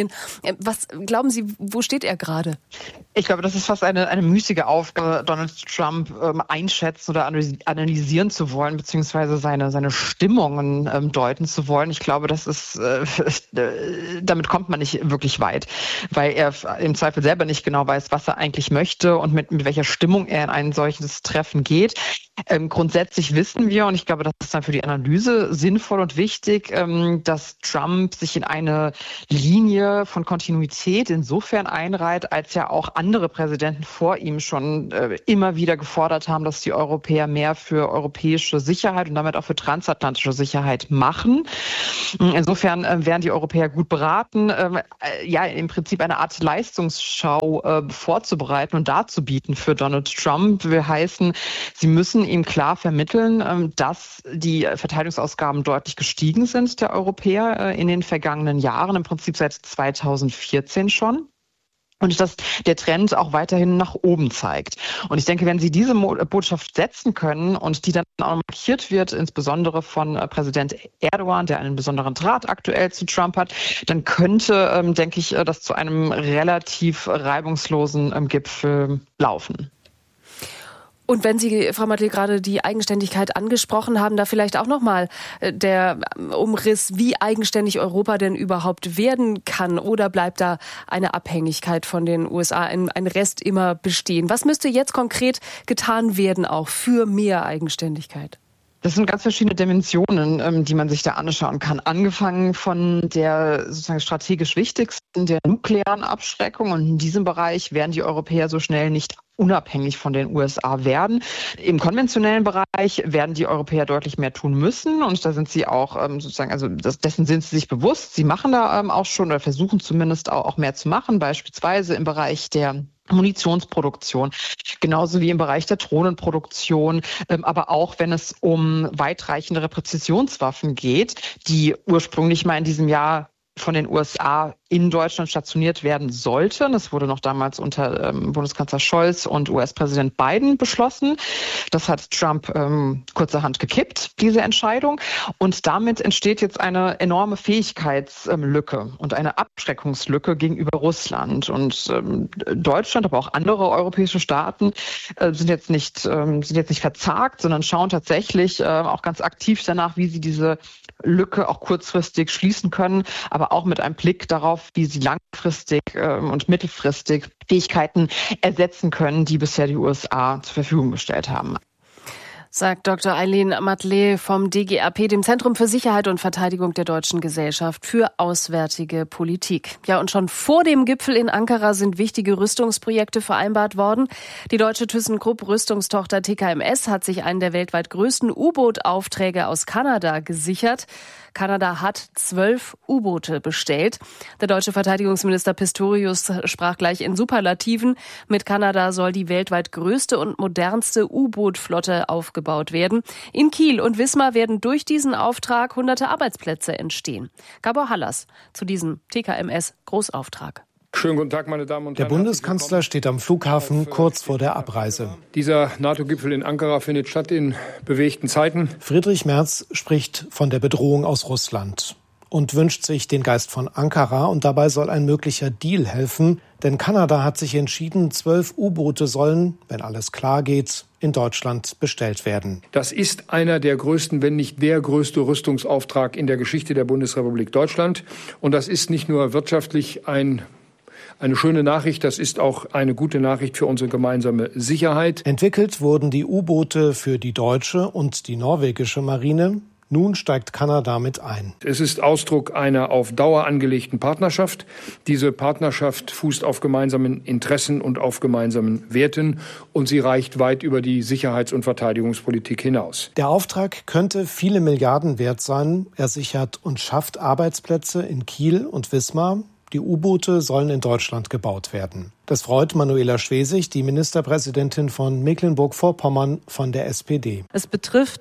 Großbritannien. Was glauben Sie, wo steht er gerade? Ich glaube, das ist fast eine müßige Aufgabe, Donald Trump einschätzen oder analysieren zu wollen, beziehungsweise seine Stimmungen deuten zu wollen. Ich glaube, das ist, damit kommt man nicht wirklich weit, weil er im Zweifel selber nicht genau weiß, was er eigentlich möchte und mit welcher Stimmung er in ein solches Treffen geht. Grundsätzlich wissen wir, und ich glaube, das ist dann für die Analyse sinnvoll und wichtig, dass Trump sich in eine Linie von Kontinuität insofern einreiht, als ja auch andere Präsidenten vor ihm schon immer wieder gefordert haben, dass die Europäer mehr für europäische Sicherheit und damit auch für transatlantische Sicherheit machen. Insofern wären die Europäer gut beraten, im Prinzip eine Art Leistungsschau vorzubereiten und darzubieten für Donald Trump. Will heißen, sie müssen ihm klar vermitteln, dass die Verteidigungsausgaben deutlich gestiegen sind der Europäer in den vergangenen Jahren, im Prinzip seit 2014 schon. Und dass der Trend auch weiterhin nach oben zeigt. Und ich denke, wenn Sie diese Botschaft setzen können und die dann auch markiert wird, insbesondere von Präsident Erdogan, der einen besonderen Draht aktuell zu Trump hat, dann könnte, denke ich, das zu einem relativ reibungslosen Gipfel laufen. Und wenn Sie, Frau Matle, gerade die Eigenständigkeit angesprochen haben, da vielleicht auch nochmal der Umriss, wie eigenständig Europa denn überhaupt werden kann, oder bleibt da eine Abhängigkeit von den USA, ein Rest immer bestehen? Was müsste jetzt konkret getan werden, auch für mehr Eigenständigkeit? Das sind ganz verschiedene Dimensionen, die man sich da anschauen kann. Angefangen von der sozusagen strategisch wichtigsten, der nuklearen Abschreckung. Und in diesem Bereich werden die Europäer so schnell nicht unabhängig von den USA werden. Im konventionellen Bereich werden die Europäer deutlich mehr tun müssen. Und da sind sie auch dessen sind sie sich bewusst. Sie machen da auch schon oder versuchen zumindest auch mehr zu machen, beispielsweise im Bereich der Munitionsproduktion, genauso wie im Bereich der Drohnenproduktion, aber auch wenn es um weitreichendere Präzisionswaffen geht, die ursprünglich mal in diesem Jahr von den USA in Deutschland stationiert werden sollten. Das wurde noch damals unter Bundeskanzler Scholz und US-Präsident Biden beschlossen. Das hat Trump kurzerhand gekippt, diese Entscheidung. Und damit entsteht jetzt eine enorme Fähigkeitslücke und eine Abschreckungslücke gegenüber Russland. Und Deutschland, aber auch andere europäische Staaten sind jetzt nicht verzagt, sondern schauen tatsächlich auch ganz aktiv danach, wie sie diese Lücke auch kurzfristig schließen können, aber auch mit einem Blick darauf, wie sie langfristig und mittelfristig Fähigkeiten ersetzen können, die bisher die USA zur Verfügung gestellt haben. Sagt Dr. Eileen Matle vom DGAP, dem Zentrum für Sicherheit und Verteidigung der Deutschen Gesellschaft für Auswärtige Politik. Ja, und schon vor dem Gipfel in Ankara sind wichtige Rüstungsprojekte vereinbart worden. Die deutsche ThyssenKrupp Rüstungstochter TKMS hat sich einen der weltweit größten U-Boot-Aufträge aus Kanada gesichert. Kanada hat 12 U-Boote bestellt. Der deutsche Verteidigungsminister Pistorius sprach gleich in Superlativen. Mit Kanada soll die weltweit größte und modernste U-Boot-Flotte aufgebaut werden. In Kiel und Wismar werden durch diesen Auftrag hunderte Arbeitsplätze entstehen. Gabor Hallas zu diesem TKMS-Großauftrag. Schönen guten Tag, meine Damen und Herren. Der Bundeskanzler steht am Flughafen kurz vor der Abreise. Dieser NATO-Gipfel in Ankara findet statt in bewegten Zeiten. Friedrich Merz spricht von der Bedrohung aus Russland und wünscht sich den Geist von Ankara. Und dabei soll ein möglicher Deal helfen. Denn Kanada hat sich entschieden, 12 U-Boote sollen, wenn alles klar geht, in Deutschland bestellt werden. Das ist einer der größten, wenn nicht der größte Rüstungsauftrag in der Geschichte der Bundesrepublik Deutschland. Und das ist nicht nur wirtschaftlich eine schöne Nachricht, das ist auch eine gute Nachricht für unsere gemeinsame Sicherheit. Entwickelt wurden die U-Boote für die deutsche und die norwegische Marine. Nun steigt Kanada mit ein. Es ist Ausdruck einer auf Dauer angelegten Partnerschaft. Diese Partnerschaft fußt auf gemeinsamen Interessen und auf gemeinsamen Werten. Und sie reicht weit über die Sicherheits- und Verteidigungspolitik hinaus. Der Auftrag könnte viele Milliarden wert sein. Er sichert und schafft Arbeitsplätze in Kiel und Wismar. Die U-Boote sollen in Deutschland gebaut werden. Das freut Manuela Schwesig, die Ministerpräsidentin von Mecklenburg-Vorpommern von der SPD. Es betrifft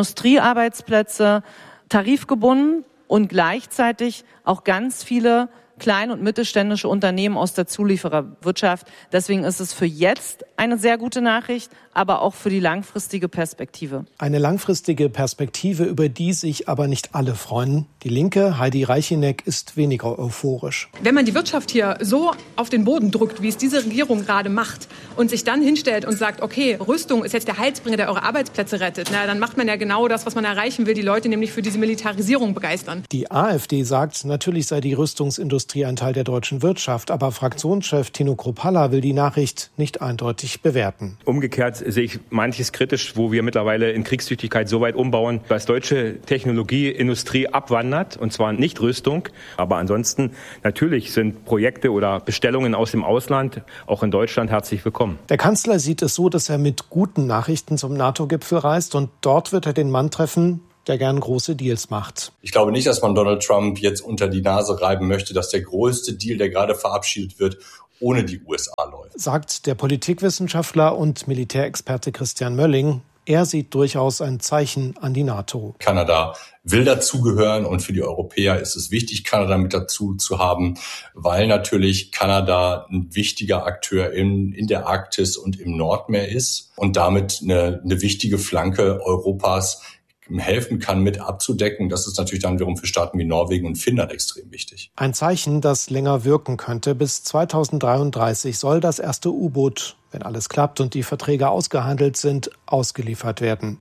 Industriearbeitsplätze, tarifgebunden und gleichzeitig auch ganz viele kleine und mittelständische Unternehmen aus der Zuliefererwirtschaft. Deswegen ist es für jetzt eine sehr gute Nachricht, aber auch für die langfristige Perspektive. Eine langfristige Perspektive, über die sich aber nicht alle freuen. Die Linke, Heidi Reicheneck, ist weniger euphorisch. Wenn man die Wirtschaft hier so auf den Boden drückt, wie es diese Regierung gerade macht, und sich dann hinstellt und sagt, okay, Rüstung ist jetzt der Heilsbringer, der eure Arbeitsplätze rettet, na, dann macht man ja genau das, was man erreichen will, die Leute nämlich für diese Militarisierung begeistern. Die AfD sagt, natürlich sei die Rüstungsindustrie ein Teil der deutschen Wirtschaft, aber Fraktionschef Tino Kruppalla will die Nachricht nicht eindeutig bewerten. Umgekehrt sehe ich manches kritisch, wo wir mittlerweile in Kriegstüchtigkeit so weit umbauen, dass deutsche Technologieindustrie abwandert, und zwar nicht Rüstung. Aber ansonsten natürlich sind Projekte oder Bestellungen aus dem Ausland auch in Deutschland herzlich willkommen. Der Kanzler sieht es so, dass er mit guten Nachrichten zum NATO-Gipfel reist, und dort wird er den Mann treffen, der gern große Deals macht. Ich glaube nicht, dass man Donald Trump jetzt unter die Nase reiben möchte, dass der größte Deal, der gerade verabschiedet wird, ohne die USA läuft. Sagt der Politikwissenschaftler und Militärexperte Christian Mölling. Er sieht durchaus ein Zeichen an die NATO. Kanada will dazugehören, und für die Europäer ist es wichtig, Kanada mit dazu zu haben, weil natürlich Kanada ein wichtiger Akteur in der Arktis und im Nordmeer ist und damit eine wichtige Flanke Europas helfen kann, mit abzudecken. Das ist natürlich dann wiederum für Staaten wie Norwegen und Finnland extrem wichtig. Ein Zeichen, das länger wirken könnte. Bis 2033 soll das erste U-Boot, wenn alles klappt und die Verträge ausgehandelt sind, ausgeliefert werden.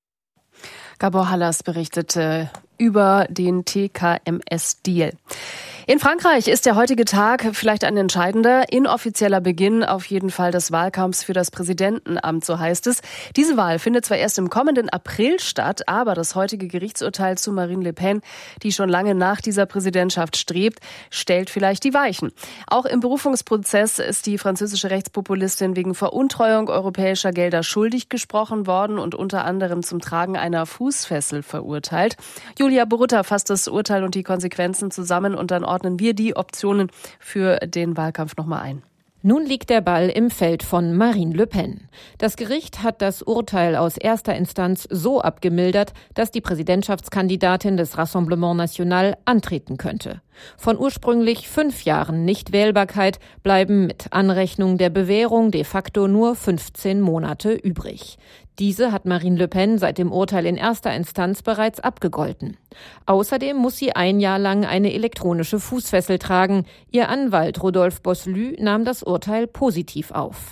Gabor Hallas berichtete über den TKMS-Deal. In Frankreich ist der heutige Tag vielleicht ein entscheidender, inoffizieller Beginn auf jeden Fall des Wahlkampfs für das Präsidentenamt, so heißt es. Diese Wahl findet zwar erst im kommenden April statt, aber das heutige Gerichtsurteil zu Marine Le Pen, die schon lange nach dieser Präsidentschaft strebt, stellt vielleicht die Weichen. Auch im Berufungsprozess ist die französische Rechtspopulistin wegen Veruntreuung europäischer Gelder schuldig gesprochen worden und unter anderem zum Tragen einer Fußfessel verurteilt. Julia Borutta fasst das Urteil und die Konsequenzen zusammen, und dann ordnen wir die Optionen für den Wahlkampf nochmal ein. Nun liegt der Ball im Feld von Marine Le Pen. Das Gericht hat das Urteil aus erster Instanz so abgemildert, dass die Präsidentschaftskandidatin des Rassemblement National antreten könnte. Von ursprünglich 5 Jahren Nichtwählbarkeit bleiben mit Anrechnung der Bewährung de facto nur 15 Monate übrig. Diese hat Marine Le Pen seit dem Urteil in erster Instanz bereits abgegolten. Außerdem muss sie 1 Jahr lang eine elektronische Fußfessel tragen. Ihr Anwalt Rodolphe Bosselü nahm das Urteil positiv auf.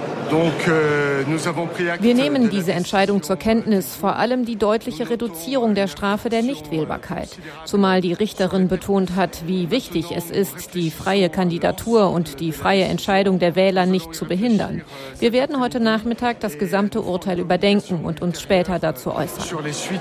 Wir nehmen diese Entscheidung zur Kenntnis, vor allem die deutliche Reduzierung der Strafe der Nichtwählbarkeit. Zumal die Richterin betont hat, wie wichtig es ist, die freie Kandidatur und die freie Entscheidung der Wähler nicht zu behindern. Wir werden heute Nachmittag das gesamte Urteil überdenken und uns später dazu äußern.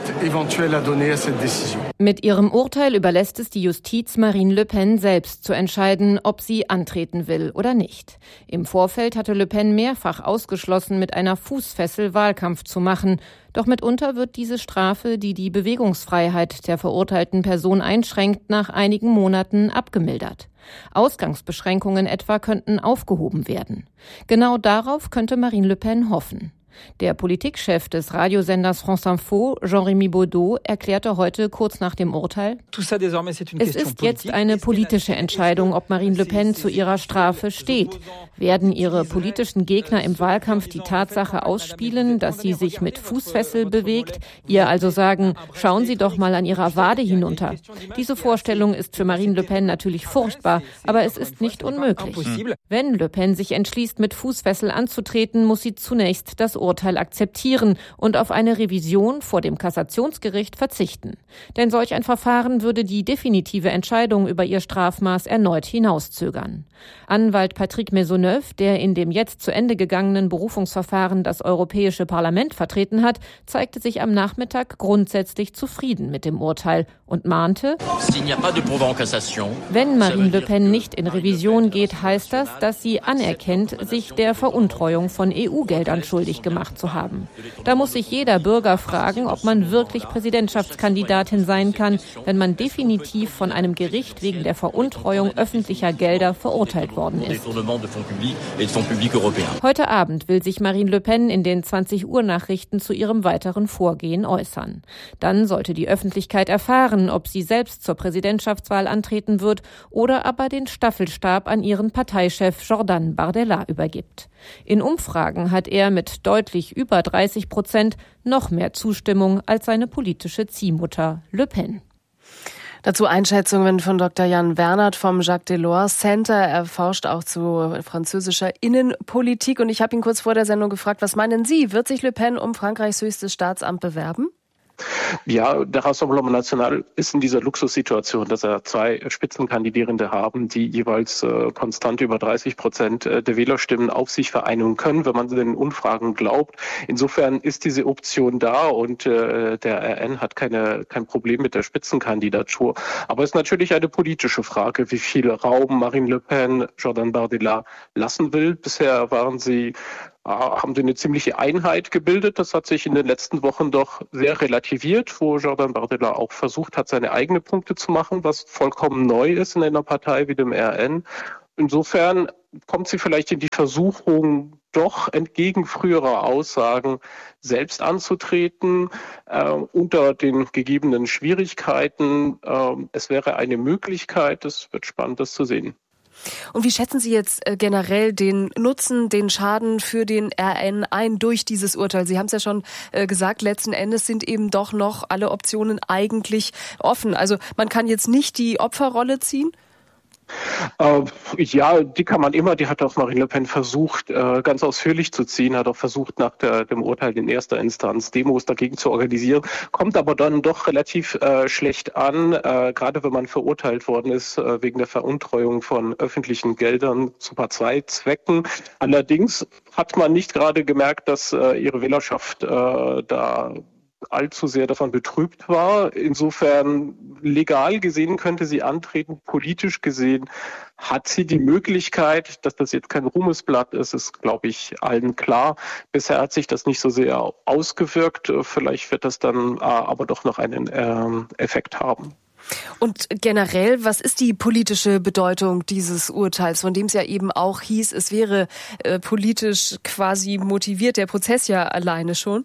Mit ihrem Urteil überlässt es die Justiz Marine Le Pen selbst zu entscheiden, ob sie antreten will oder nicht. Im Vorfeld hatte Le Pen mehrfach ausgeschlossen, mit einer Fußfessel Wahlkampf zu machen. Doch mitunter wird diese Strafe, die die Bewegungsfreiheit der verurteilten Person einschränkt, nach einigen Monaten abgemildert. Ausgangsbeschränkungen etwa könnten aufgehoben werden. Genau darauf könnte Marine Le Pen hoffen. Der Politikchef des Radiosenders France Info, Jean-Rémy Baudot, erklärte heute kurz nach dem Urteil: Es ist jetzt eine politische Entscheidung, ob Marine Le Pen zu ihrer Strafe steht. Werden ihre politischen Gegner im Wahlkampf die Tatsache ausspielen, dass sie sich mit Fußfessel bewegt, ihr also sagen, schauen Sie doch mal an ihrer Wade hinunter. Diese Vorstellung ist für Marine Le Pen natürlich furchtbar, aber es ist nicht unmöglich. Wenn Le Pen sich entschließt, mit Fußfessel anzutreten, muss sie zunächst das Urteil akzeptieren und auf eine Revision vor dem Kassationsgericht verzichten. Denn solch ein Verfahren würde die definitive Entscheidung über ihr Strafmaß erneut hinauszögern. Anwalt Patrick Maisonneuve, der in dem jetzt zu Ende gegangenen Berufungsverfahren das Europäische Parlament vertreten hat, zeigte sich am Nachmittag grundsätzlich zufrieden mit dem Urteil und mahnte: Wenn Marine Le Pen nicht in Revision geht, heißt das, dass sie anerkennt, sich der Veruntreuung von EU-Geldern schuldig gemacht gemacht zu haben. Da muss sich jeder Bürger fragen, ob man wirklich Präsidentschaftskandidatin sein kann, wenn man definitiv von einem Gericht wegen der Veruntreuung öffentlicher Gelder verurteilt worden ist. Heute Abend will sich Marine Le Pen in den 20-Uhr-Nachrichten zu ihrem weiteren Vorgehen äußern. Dann sollte die Öffentlichkeit erfahren, ob sie selbst zur Präsidentschaftswahl antreten wird oder aber den Staffelstab an ihren Parteichef Jordan Bardella übergibt. In Umfragen hat er mit deutlich über 30% noch mehr Zustimmung als seine politische Ziehmutter Le Pen. Dazu Einschätzungen von Dr. Jan Wernert vom Jacques Delors Center. Er forscht auch zu französischer Innenpolitik. Und ich habe ihn kurz vor der Sendung gefragt, was meinen Sie, wird sich Le Pen um Frankreichs höchstes Staatsamt bewerben? Ja, der Rassemblement National ist in dieser Luxussituation, dass er zwei Spitzenkandidierende haben, die jeweils konstant über 30% der Wählerstimmen auf sich vereinigen können, wenn man den Umfragen glaubt. Insofern ist diese Option da und der RN hat kein Problem mit der Spitzenkandidatur. Aber es ist natürlich eine politische Frage, wie viel Raum Marine Le Pen Jordan Bardella lassen will. Bisher haben sie eine ziemliche Einheit gebildet. Das hat sich in den letzten Wochen doch sehr relativiert, wo Jordan Bardella auch versucht hat, seine eigenen Punkte zu machen, was vollkommen neu ist in einer Partei wie dem RN. Insofern kommt sie vielleicht in die Versuchung, doch entgegen früherer Aussagen selbst anzutreten, unter den gegebenen Schwierigkeiten. Es wäre eine Möglichkeit, es wird spannend, das zu sehen. Und wie schätzen Sie jetzt generell den Nutzen, den Schaden für den RN ein durch dieses Urteil? Sie haben es ja schon gesagt, letzten Endes sind eben doch noch alle Optionen eigentlich offen. Also man kann jetzt nicht die Opferrolle ziehen? Ja, die kann man immer. Die hat auch Marine Le Pen versucht, ganz ausführlich zu ziehen, hat auch versucht, nach dem Urteil in erster Instanz Demos dagegen zu organisieren, kommt aber dann doch relativ schlecht an, gerade wenn man verurteilt worden ist wegen der Veruntreuung von öffentlichen Geldern zu Parteizwecken. Allerdings hat man nicht gerade gemerkt, dass ihre Wählerschaft da allzu sehr davon betrübt war. Insofern legal gesehen könnte sie antreten, politisch gesehen hat sie die Möglichkeit, dass das jetzt kein Ruhmesblatt ist glaube ich allen klar. Bisher hat sich das nicht so sehr ausgewirkt. Vielleicht wird das dann aber doch noch einen Effekt haben. Und generell, was ist die politische Bedeutung dieses Urteils, von dem es ja eben auch hieß, es wäre politisch quasi motiviert, der Prozess ja alleine schon?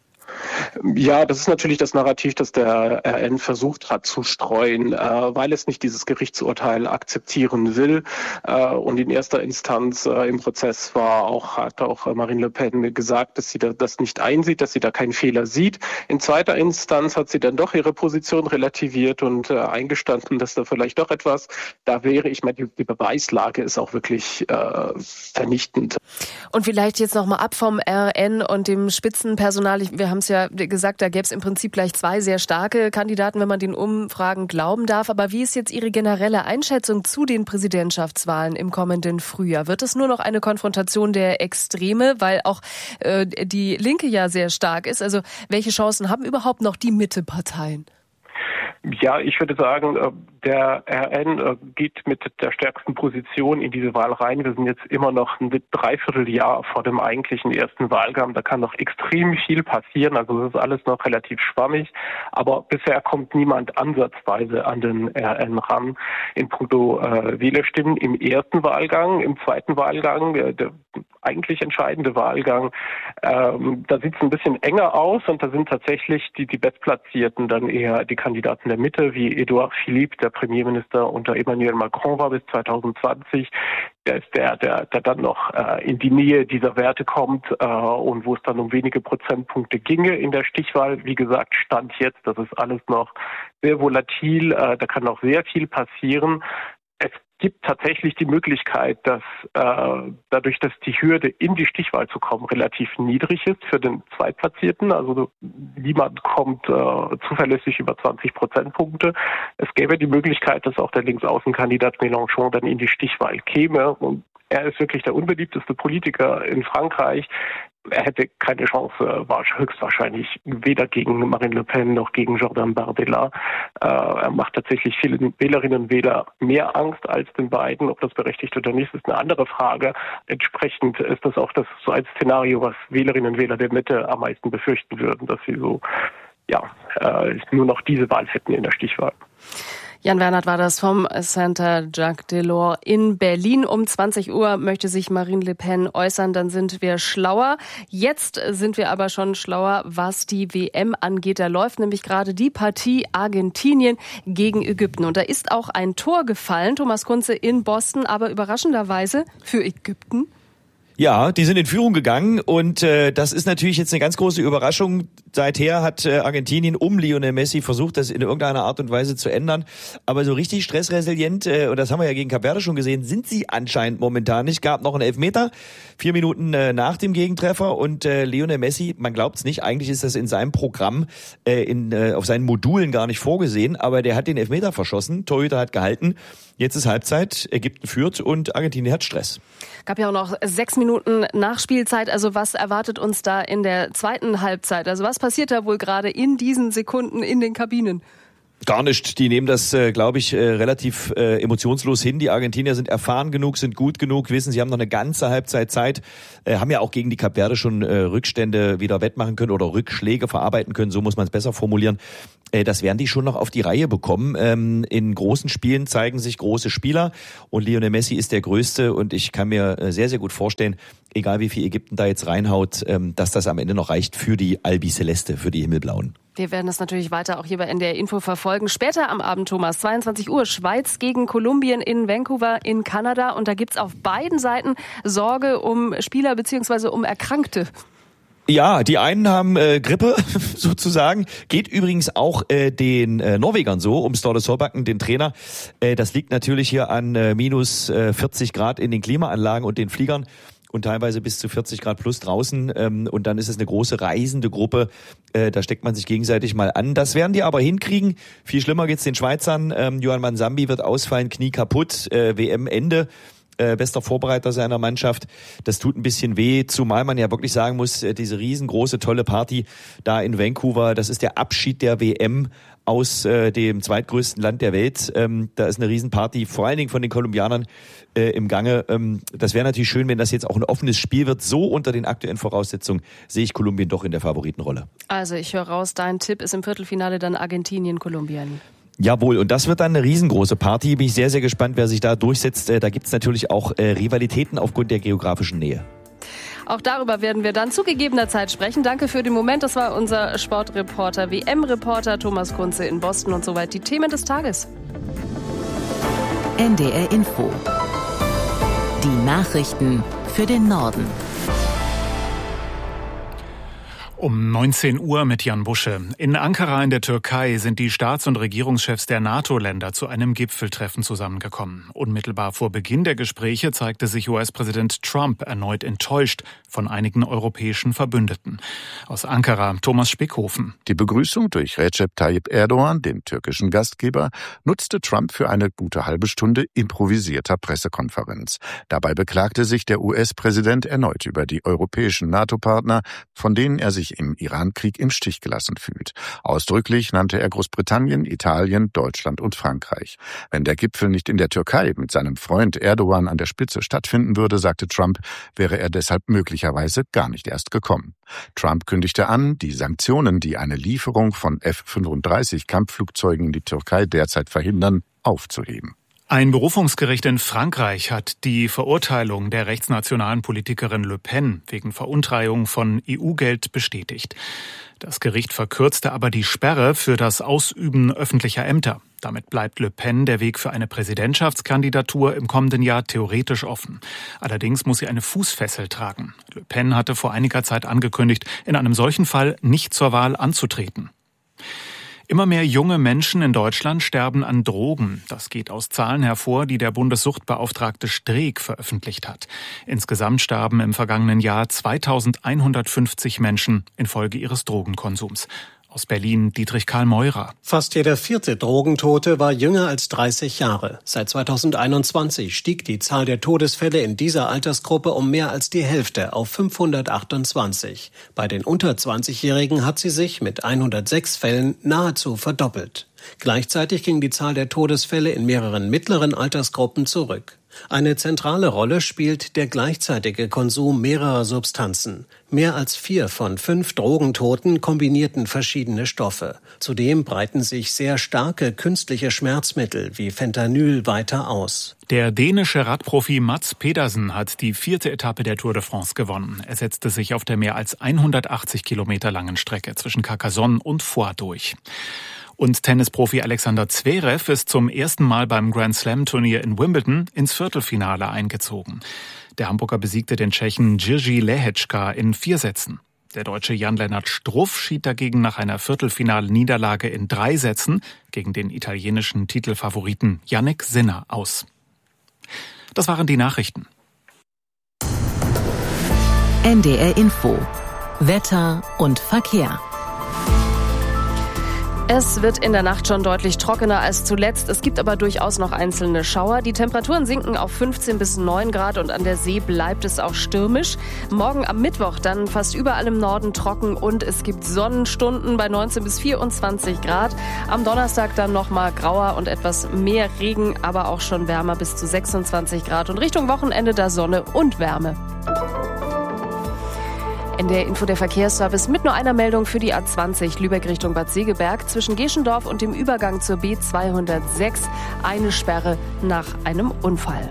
Ja, das ist natürlich das Narrativ, das der RN versucht hat zu streuen, weil es nicht dieses Gerichtsurteil akzeptieren will. Und in erster Instanz im Prozess hat auch Marine Le Pen gesagt, dass sie das nicht einsieht, dass sie da keinen Fehler sieht. In zweiter Instanz hat sie dann doch ihre Position relativiert und eingestanden, dass da vielleicht doch etwas da wäre. Ich meine, die Beweislage ist auch wirklich vernichtend. Und vielleicht jetzt nochmal ab vom RN und dem Spitzenpersonal. Wir haben es ja gesagt, da gäbe es im Prinzip gleich zwei sehr starke Kandidaten, wenn man den Umfragen glauben darf. Aber wie ist jetzt Ihre generelle Einschätzung zu den Präsidentschaftswahlen im kommenden Frühjahr? Wird es nur noch eine Konfrontation der Extreme, weil auch die Linke ja sehr stark ist? Also welche Chancen haben überhaupt noch die Mitteparteien? Ja, ich würde sagen, der RN geht mit der stärksten Position in diese Wahl rein. Wir sind jetzt immer noch ein Dreivierteljahr vor dem eigentlichen ersten Wahlgang. Da kann noch extrem viel passieren. Also das ist alles noch relativ schwammig. Aber bisher kommt niemand ansatzweise an den RN ran in puncto Wählerstimmen im ersten Wahlgang. Im zweiten Wahlgang, der eigentlich entscheidende Wahlgang, da sieht es ein bisschen enger aus und da sind tatsächlich die Bestplatzierten dann eher die Kandidaten der Mitte, wie Edouard Philippe, der Premierminister unter Emmanuel Macron war bis 2020. Der ist der dann noch in die Nähe dieser Werte kommt und wo es dann um wenige Prozentpunkte ginge in der Stichwahl. Wie gesagt, Stand jetzt, das ist alles noch sehr volatil, da kann noch sehr viel passieren. Es gibt tatsächlich die Möglichkeit, dass dadurch, dass die Hürde in die Stichwahl zu kommen relativ niedrig ist für den Zweitplatzierten, also niemand kommt zuverlässig über 20 Prozentpunkte. Es gäbe die Möglichkeit, dass auch der Linksaußenkandidat Mélenchon dann in die Stichwahl käme. Und er ist wirklich der unbeliebteste Politiker in Frankreich. er hätte keine Chance, war höchstwahrscheinlich weder gegen Marine Le Pen noch gegen Jordan Bardella. Er macht tatsächlich vielen Wählerinnen und Wählern mehr Angst als den beiden. Ob das berechtigt oder nicht, ist eine andere Frage. Entsprechend ist das auch so ein Szenario, was Wählerinnen und Wähler der Mitte am meisten befürchten würden, dass sie so nur noch diese Wahl hätten in der Stichwahl. Jan Wernert war das vom Center Jacques Delors in Berlin. Um 20 Uhr möchte sich Marine Le Pen äußern, dann sind wir schlauer. Jetzt sind wir aber schon schlauer, was die WM angeht. Da läuft nämlich gerade die Partie Argentinien gegen Ägypten. Und da ist auch ein Tor gefallen, Thomas Kunze, in Boston, aber überraschenderweise für Ägypten. Ja, die sind in Führung gegangen und das ist natürlich jetzt eine ganz große Überraschung. Seither hat Argentinien um Lionel Messi versucht, das in irgendeiner Art und Weise zu ändern. Aber so richtig stressresilient, und das haben wir ja gegen Kap Verde schon gesehen, sind sie anscheinend momentan nicht. Gab noch einen Elfmeter, 4 Minuten nach dem Gegentreffer und Lionel Messi, man glaubt's nicht, eigentlich ist das in seinem Programm auf seinen Modulen gar nicht vorgesehen, aber der hat den Elfmeter verschossen, Torhüter hat gehalten. Jetzt ist Halbzeit, Ägypten führt und Argentinien hat Stress. Gab ja auch noch 6 Minuten Nachspielzeit. Also was erwartet uns da in der zweiten Halbzeit? Also was passiert da wohl gerade in diesen Sekunden in den Kabinen? Gar nicht. Die nehmen das, glaube ich, relativ emotionslos hin. Die Argentinier sind erfahren genug, sind gut genug, wissen, sie haben noch eine ganze Halbzeit Zeit, haben ja auch gegen die Kap Verde schon Rückstände wieder wettmachen können oder Rückschläge verarbeiten können, so muss man es besser formulieren. Das werden die schon noch auf die Reihe bekommen. In großen Spielen zeigen sich große Spieler und Lionel Messi ist der Größte und ich kann mir sehr, sehr gut vorstellen, egal wie viel Ägypten da jetzt reinhaut, dass das am Ende noch reicht für die Albiceleste, für die Himmelblauen. Wir werden das natürlich weiter auch hier bei NDR Info verfolgen. Später am Abend, Thomas, 22 Uhr, Schweiz gegen Kolumbien in Vancouver in Kanada. Und da gibt's auf beiden Seiten Sorge um Spieler bzw. um Erkrankte. Ja, die einen haben Grippe sozusagen. Geht übrigens auch den Norwegern so, um Ståle Solbakken, den Trainer. Das liegt natürlich hier an minus 40 Grad in den Klimaanlagen und den Fliegern. Und teilweise bis zu 40 Grad plus draußen. Und dann ist es eine große reisende Gruppe. Da steckt man sich gegenseitig mal an. Das werden die aber hinkriegen. Viel schlimmer geht's den Schweizern. Johan Mansambi wird ausfallen, Knie kaputt, WM-Ende. Bester Vorbereiter seiner Mannschaft. Das tut ein bisschen weh, zumal man ja wirklich sagen muss, diese riesengroße, tolle Party da in Vancouver, das ist der Abschied der WM aus dem zweitgrößten Land der Welt. Da ist eine Riesenparty, vor allen Dingen von den Kolumbianern im Gange. Das wäre natürlich schön, wenn das jetzt auch ein offenes Spiel wird. So unter den aktuellen Voraussetzungen sehe ich Kolumbien doch in der Favoritenrolle. Also ich höre raus, dein Tipp ist im Viertelfinale dann Argentinien, Kolumbien. Jawohl, und das wird dann eine riesengroße Party. Bin ich sehr, sehr gespannt, wer sich da durchsetzt. Da gibt's natürlich auch Rivalitäten aufgrund der geografischen Nähe. Auch darüber werden wir dann zu gegebener Zeit sprechen. Danke für den Moment. Das war unser Sportreporter, WM-Reporter Thomas Kunze in Boston. Und soweit die Themen des Tages. NDR Info. Die Nachrichten für den Norden. Um 19 Uhr mit Jan Busche. In Ankara in der Türkei sind die Staats- und Regierungschefs der NATO-Länder zu einem Gipfeltreffen zusammengekommen. Unmittelbar vor Beginn der Gespräche zeigte sich US-Präsident Trump erneut enttäuscht von einigen europäischen Verbündeten. Aus Ankara, Thomas Spickhofen. Die Begrüßung durch Recep Tayyip Erdogan, den türkischen Gastgeber, nutzte Trump für eine gute halbe Stunde improvisierter Pressekonferenz. Dabei beklagte sich der US-Präsident erneut über die europäischen NATO-Partner, von denen er sich im Iran-Krieg im Stich gelassen fühlt. Ausdrücklich nannte er Großbritannien, Italien, Deutschland und Frankreich. Wenn der Gipfel nicht in der Türkei mit seinem Freund Erdogan an der Spitze stattfinden würde, sagte Trump, wäre er deshalb möglicherweise gar nicht erst gekommen. Trump kündigte an, die Sanktionen, die eine Lieferung von F-35-Kampfflugzeugen in die Türkei derzeit verhindern, aufzuheben. Ein Berufungsgericht in Frankreich hat die Verurteilung der rechtsnationalen Politikerin Le Pen wegen Veruntreihung von EU-Geld bestätigt. Das Gericht verkürzte aber die Sperre für das Ausüben öffentlicher Ämter. Damit bleibt Le Pen der Weg für eine Präsidentschaftskandidatur im kommenden Jahr theoretisch offen. Allerdings muss sie eine Fußfessel tragen. Le Pen hatte vor einiger Zeit angekündigt, in einem solchen Fall nicht zur Wahl anzutreten. Immer mehr junge Menschen in Deutschland sterben an Drogen. Das geht aus Zahlen hervor, die der Bundessuchtbeauftragte Streeck veröffentlicht hat. Insgesamt starben im vergangenen Jahr 2150 Menschen infolge ihres Drogenkonsums. Aus Berlin Dietrich Karl Meurer. Fast jeder vierte Drogentote war jünger als 30 Jahre. Seit 2021 stieg die Zahl der Todesfälle in dieser Altersgruppe um mehr als die Hälfte auf 528. Bei den unter 20-Jährigen hat sie sich mit 106 Fällen nahezu verdoppelt. Gleichzeitig ging die Zahl der Todesfälle in mehreren mittleren Altersgruppen zurück. Eine zentrale Rolle spielt der gleichzeitige Konsum mehrerer Substanzen. Mehr als 4 von 5 Drogentoten kombinierten verschiedene Stoffe. Zudem breiten sich sehr starke künstliche Schmerzmittel wie Fentanyl weiter aus. Der dänische Radprofi Mats Pedersen hat die 4. Etappe der Tour de France gewonnen. Er setzte sich auf der mehr als 180 Kilometer langen Strecke zwischen Carcassonne und Foix durch. Und Tennisprofi Alexander Zverev ist zum ersten Mal beim Grand-Slam-Turnier in Wimbledon ins Viertelfinale eingezogen. Der Hamburger besiegte den Tschechen Jiří Lehečka in 4 Sätzen. Der Deutsche Jan-Lennart Struff schied dagegen nach einer Viertelfinalniederlage in 3 Sätzen gegen den italienischen Titelfavoriten Jannik Sinner aus. Das waren die Nachrichten. NDR Info. Wetter und Verkehr. Es wird in der Nacht schon deutlich trockener als zuletzt. Es gibt aber durchaus noch einzelne Schauer. Die Temperaturen sinken auf 15 bis 9 Grad und an der See bleibt es auch stürmisch. Morgen am Mittwoch dann fast überall im Norden trocken und es gibt Sonnenstunden bei 19 bis 24 Grad. Am Donnerstag dann nochmal grauer und etwas mehr Regen, aber auch schon wärmer bis zu 26 Grad. Und Richtung Wochenende da Sonne und Wärme. In der Info der Verkehrsservice mit nur einer Meldung für die A20 Lübeck Richtung Bad Segeberg zwischen Geschendorf und dem Übergang zur B206 eine Sperre nach einem Unfall.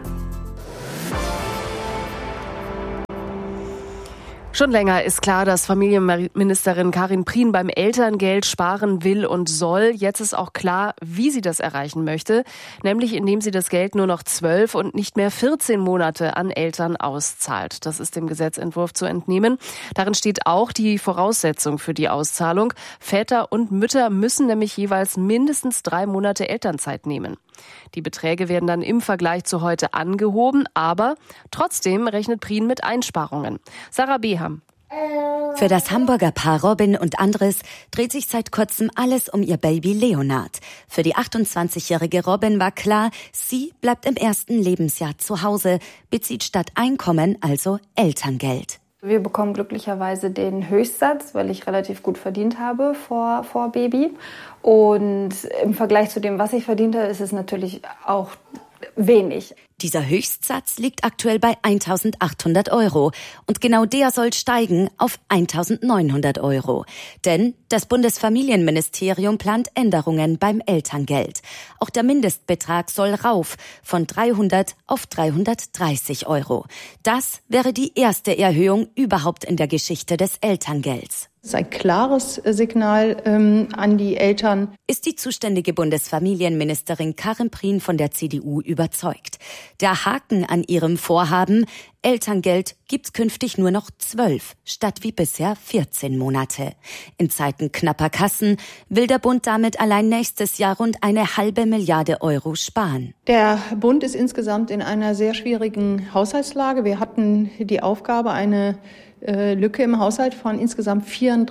Schon länger ist klar, dass Familienministerin Karin Prien beim Elterngeld sparen will und soll. Jetzt ist auch klar, wie sie das erreichen möchte, nämlich indem sie das Geld nur noch 12 und nicht mehr 14 Monate an Eltern auszahlt. Das ist dem Gesetzentwurf zu entnehmen. Darin steht auch die Voraussetzung für die Auszahlung. Väter und Mütter müssen nämlich jeweils mindestens 3 Monate Elternzeit nehmen. Die Beträge werden dann im Vergleich zu heute angehoben, aber trotzdem rechnet Prien mit Einsparungen. Sarah Beham. Für das Hamburger Paar Robin und Andres dreht sich seit kurzem alles um ihr Baby Leonard. Für die 28-jährige Robin war klar, sie bleibt im ersten Lebensjahr zu Hause, bezieht statt Einkommen also Elterngeld. Wir bekommen glücklicherweise den Höchstsatz, weil ich relativ gut verdient habe vor Baby. Und im Vergleich zu dem, was ich verdiente, ist es natürlich auch wenig. Dieser Höchstsatz liegt aktuell bei 1.800 €. Und genau der soll steigen auf 1.900 €. Denn das Bundesfamilienministerium plant Änderungen beim Elterngeld. Auch der Mindestbetrag soll rauf von 300 auf 330 €. Das wäre die erste Erhöhung überhaupt in der Geschichte des Elterngelds. Das ist ein klares Signal an die Eltern. Ist die zuständige Bundesfamilienministerin Karin Prien von der CDU überzeugt. Der Haken an ihrem Vorhaben: Elterngeld gibt's künftig nur noch 12 statt wie bisher 14 Monate. In Zeiten knapper Kassen will der Bund damit allein nächstes Jahr rund 1,5 Milliarde € sparen. Der Bund ist insgesamt in einer sehr schwierigen Haushaltslage. Wir hatten die Aufgabe, eine Lücke im Haushalt von insgesamt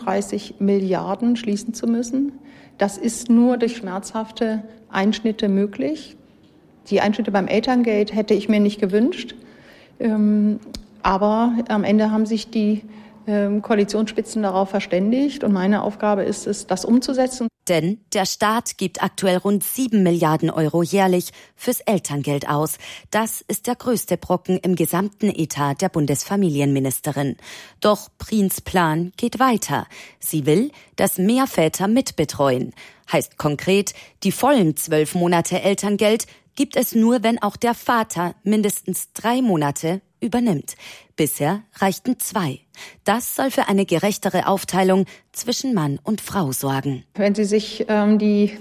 34 Milliarden schließen zu müssen. Das ist nur durch schmerzhafte Einschnitte möglich. Die Einschnitte beim Elterngeld hätte ich mir nicht gewünscht. Aber am Ende haben sich die Koalitionsspitzen darauf verständigt. Und meine Aufgabe ist es, das umzusetzen. Denn der Staat gibt aktuell rund 7 Milliarden € jährlich fürs Elterngeld aus. Das ist der größte Brocken im gesamten Etat der Bundesfamilienministerin. Doch Priens Plan geht weiter. Sie will, dass mehr Väter mitbetreuen. Heißt konkret, die vollen 12 Monate Elterngeld gibt es nur, wenn auch der Vater mindestens 3 Monate übernimmt. Bisher reichten 2. Das soll für eine gerechtere Aufteilung zwischen Mann und Frau sorgen. Wenn Sie sich die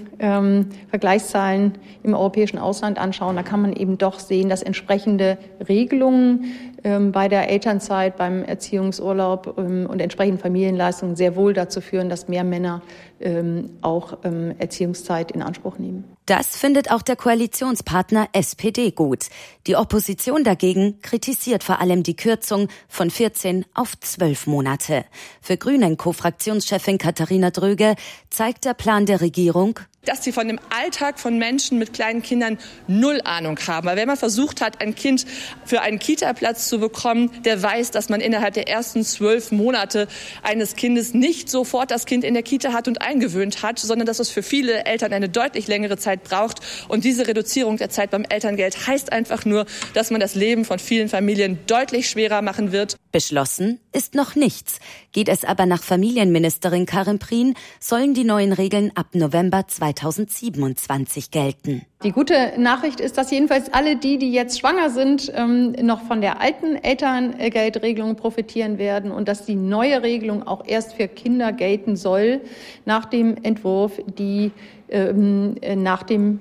Vergleichszahlen im europäischen Ausland anschauen, da kann man eben doch sehen, dass entsprechende Regelungen bei der Elternzeit, beim Erziehungsurlaub und entsprechenden Familienleistungen sehr wohl dazu führen, dass mehr Männer auch Erziehungszeit in Anspruch nehmen. Das findet auch der Koalitionspartner SPD gut. Die Opposition dagegen kritisiert vor allem die Kürzung von 14 auf 12 Monate. Für Grünen-Co-Fraktionschefin Katharina Dröge zeigt der Plan der Regierung, dass sie von dem Alltag von Menschen mit kleinen Kindern null Ahnung haben. Weil wenn man versucht hat, ein Kind für einen Kita-Platz zu bekommen, der weiß, dass man innerhalb der ersten 12 Monate eines Kindes nicht sofort das Kind in der Kita hat und eingewöhnt hat, sondern dass es für viele Eltern eine deutlich längere Zeit braucht. Und diese Reduzierung der Zeit beim Elterngeld heißt einfach nur, dass man das Leben von vielen Familien deutlich schwerer machen wird. Beschlossen ist noch nichts. Geht es aber nach Familienministerin Karin Prien, sollen die neuen Regeln ab November 2027 gelten. Die gute Nachricht ist, dass jedenfalls alle die jetzt schwanger sind, noch von der alten Elterngeldregelung profitieren werden und dass die neue Regelung auch erst für Kinder gelten soll, nach dem Entwurf, die nach dem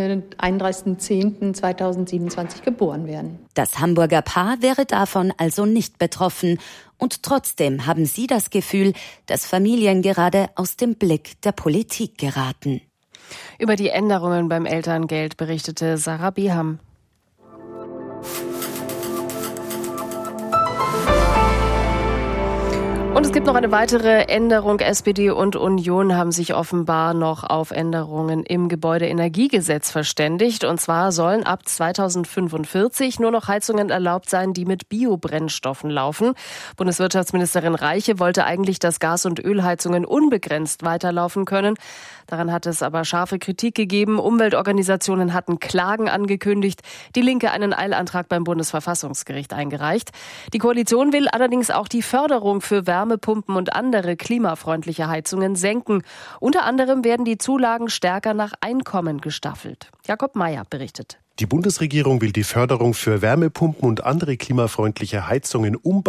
31.10.2027 geboren werden. Das Hamburger Paar wäre davon also nicht betroffen. Und trotzdem haben sie das Gefühl, dass Familien gerade aus dem Blick der Politik geraten. Über die Änderungen beim Elterngeld berichtete Sarah Beham. Und es gibt noch eine weitere Änderung. SPD und Union haben sich offenbar noch auf Änderungen im Gebäudeenergiegesetz verständigt. Und zwar sollen ab 2045 nur noch Heizungen erlaubt sein, die mit Biobrennstoffen laufen. Bundeswirtschaftsministerin Reiche wollte eigentlich, dass Gas- und Ölheizungen unbegrenzt weiterlaufen können. Daran hat es aber scharfe Kritik gegeben. Umweltorganisationen hatten Klagen angekündigt. Die Linke einen Eilantrag beim Bundesverfassungsgericht eingereicht. Die Koalition will allerdings auch die Förderung für Wärmepumpen und andere klimafreundliche Heizungen senken. Unter anderem werden die Zulagen stärker nach Einkommen gestaffelt. Jakob Mayer berichtet. Die Bundesregierung will die Förderung für Wärmepumpen und andere klimafreundliche Heizungen umbauen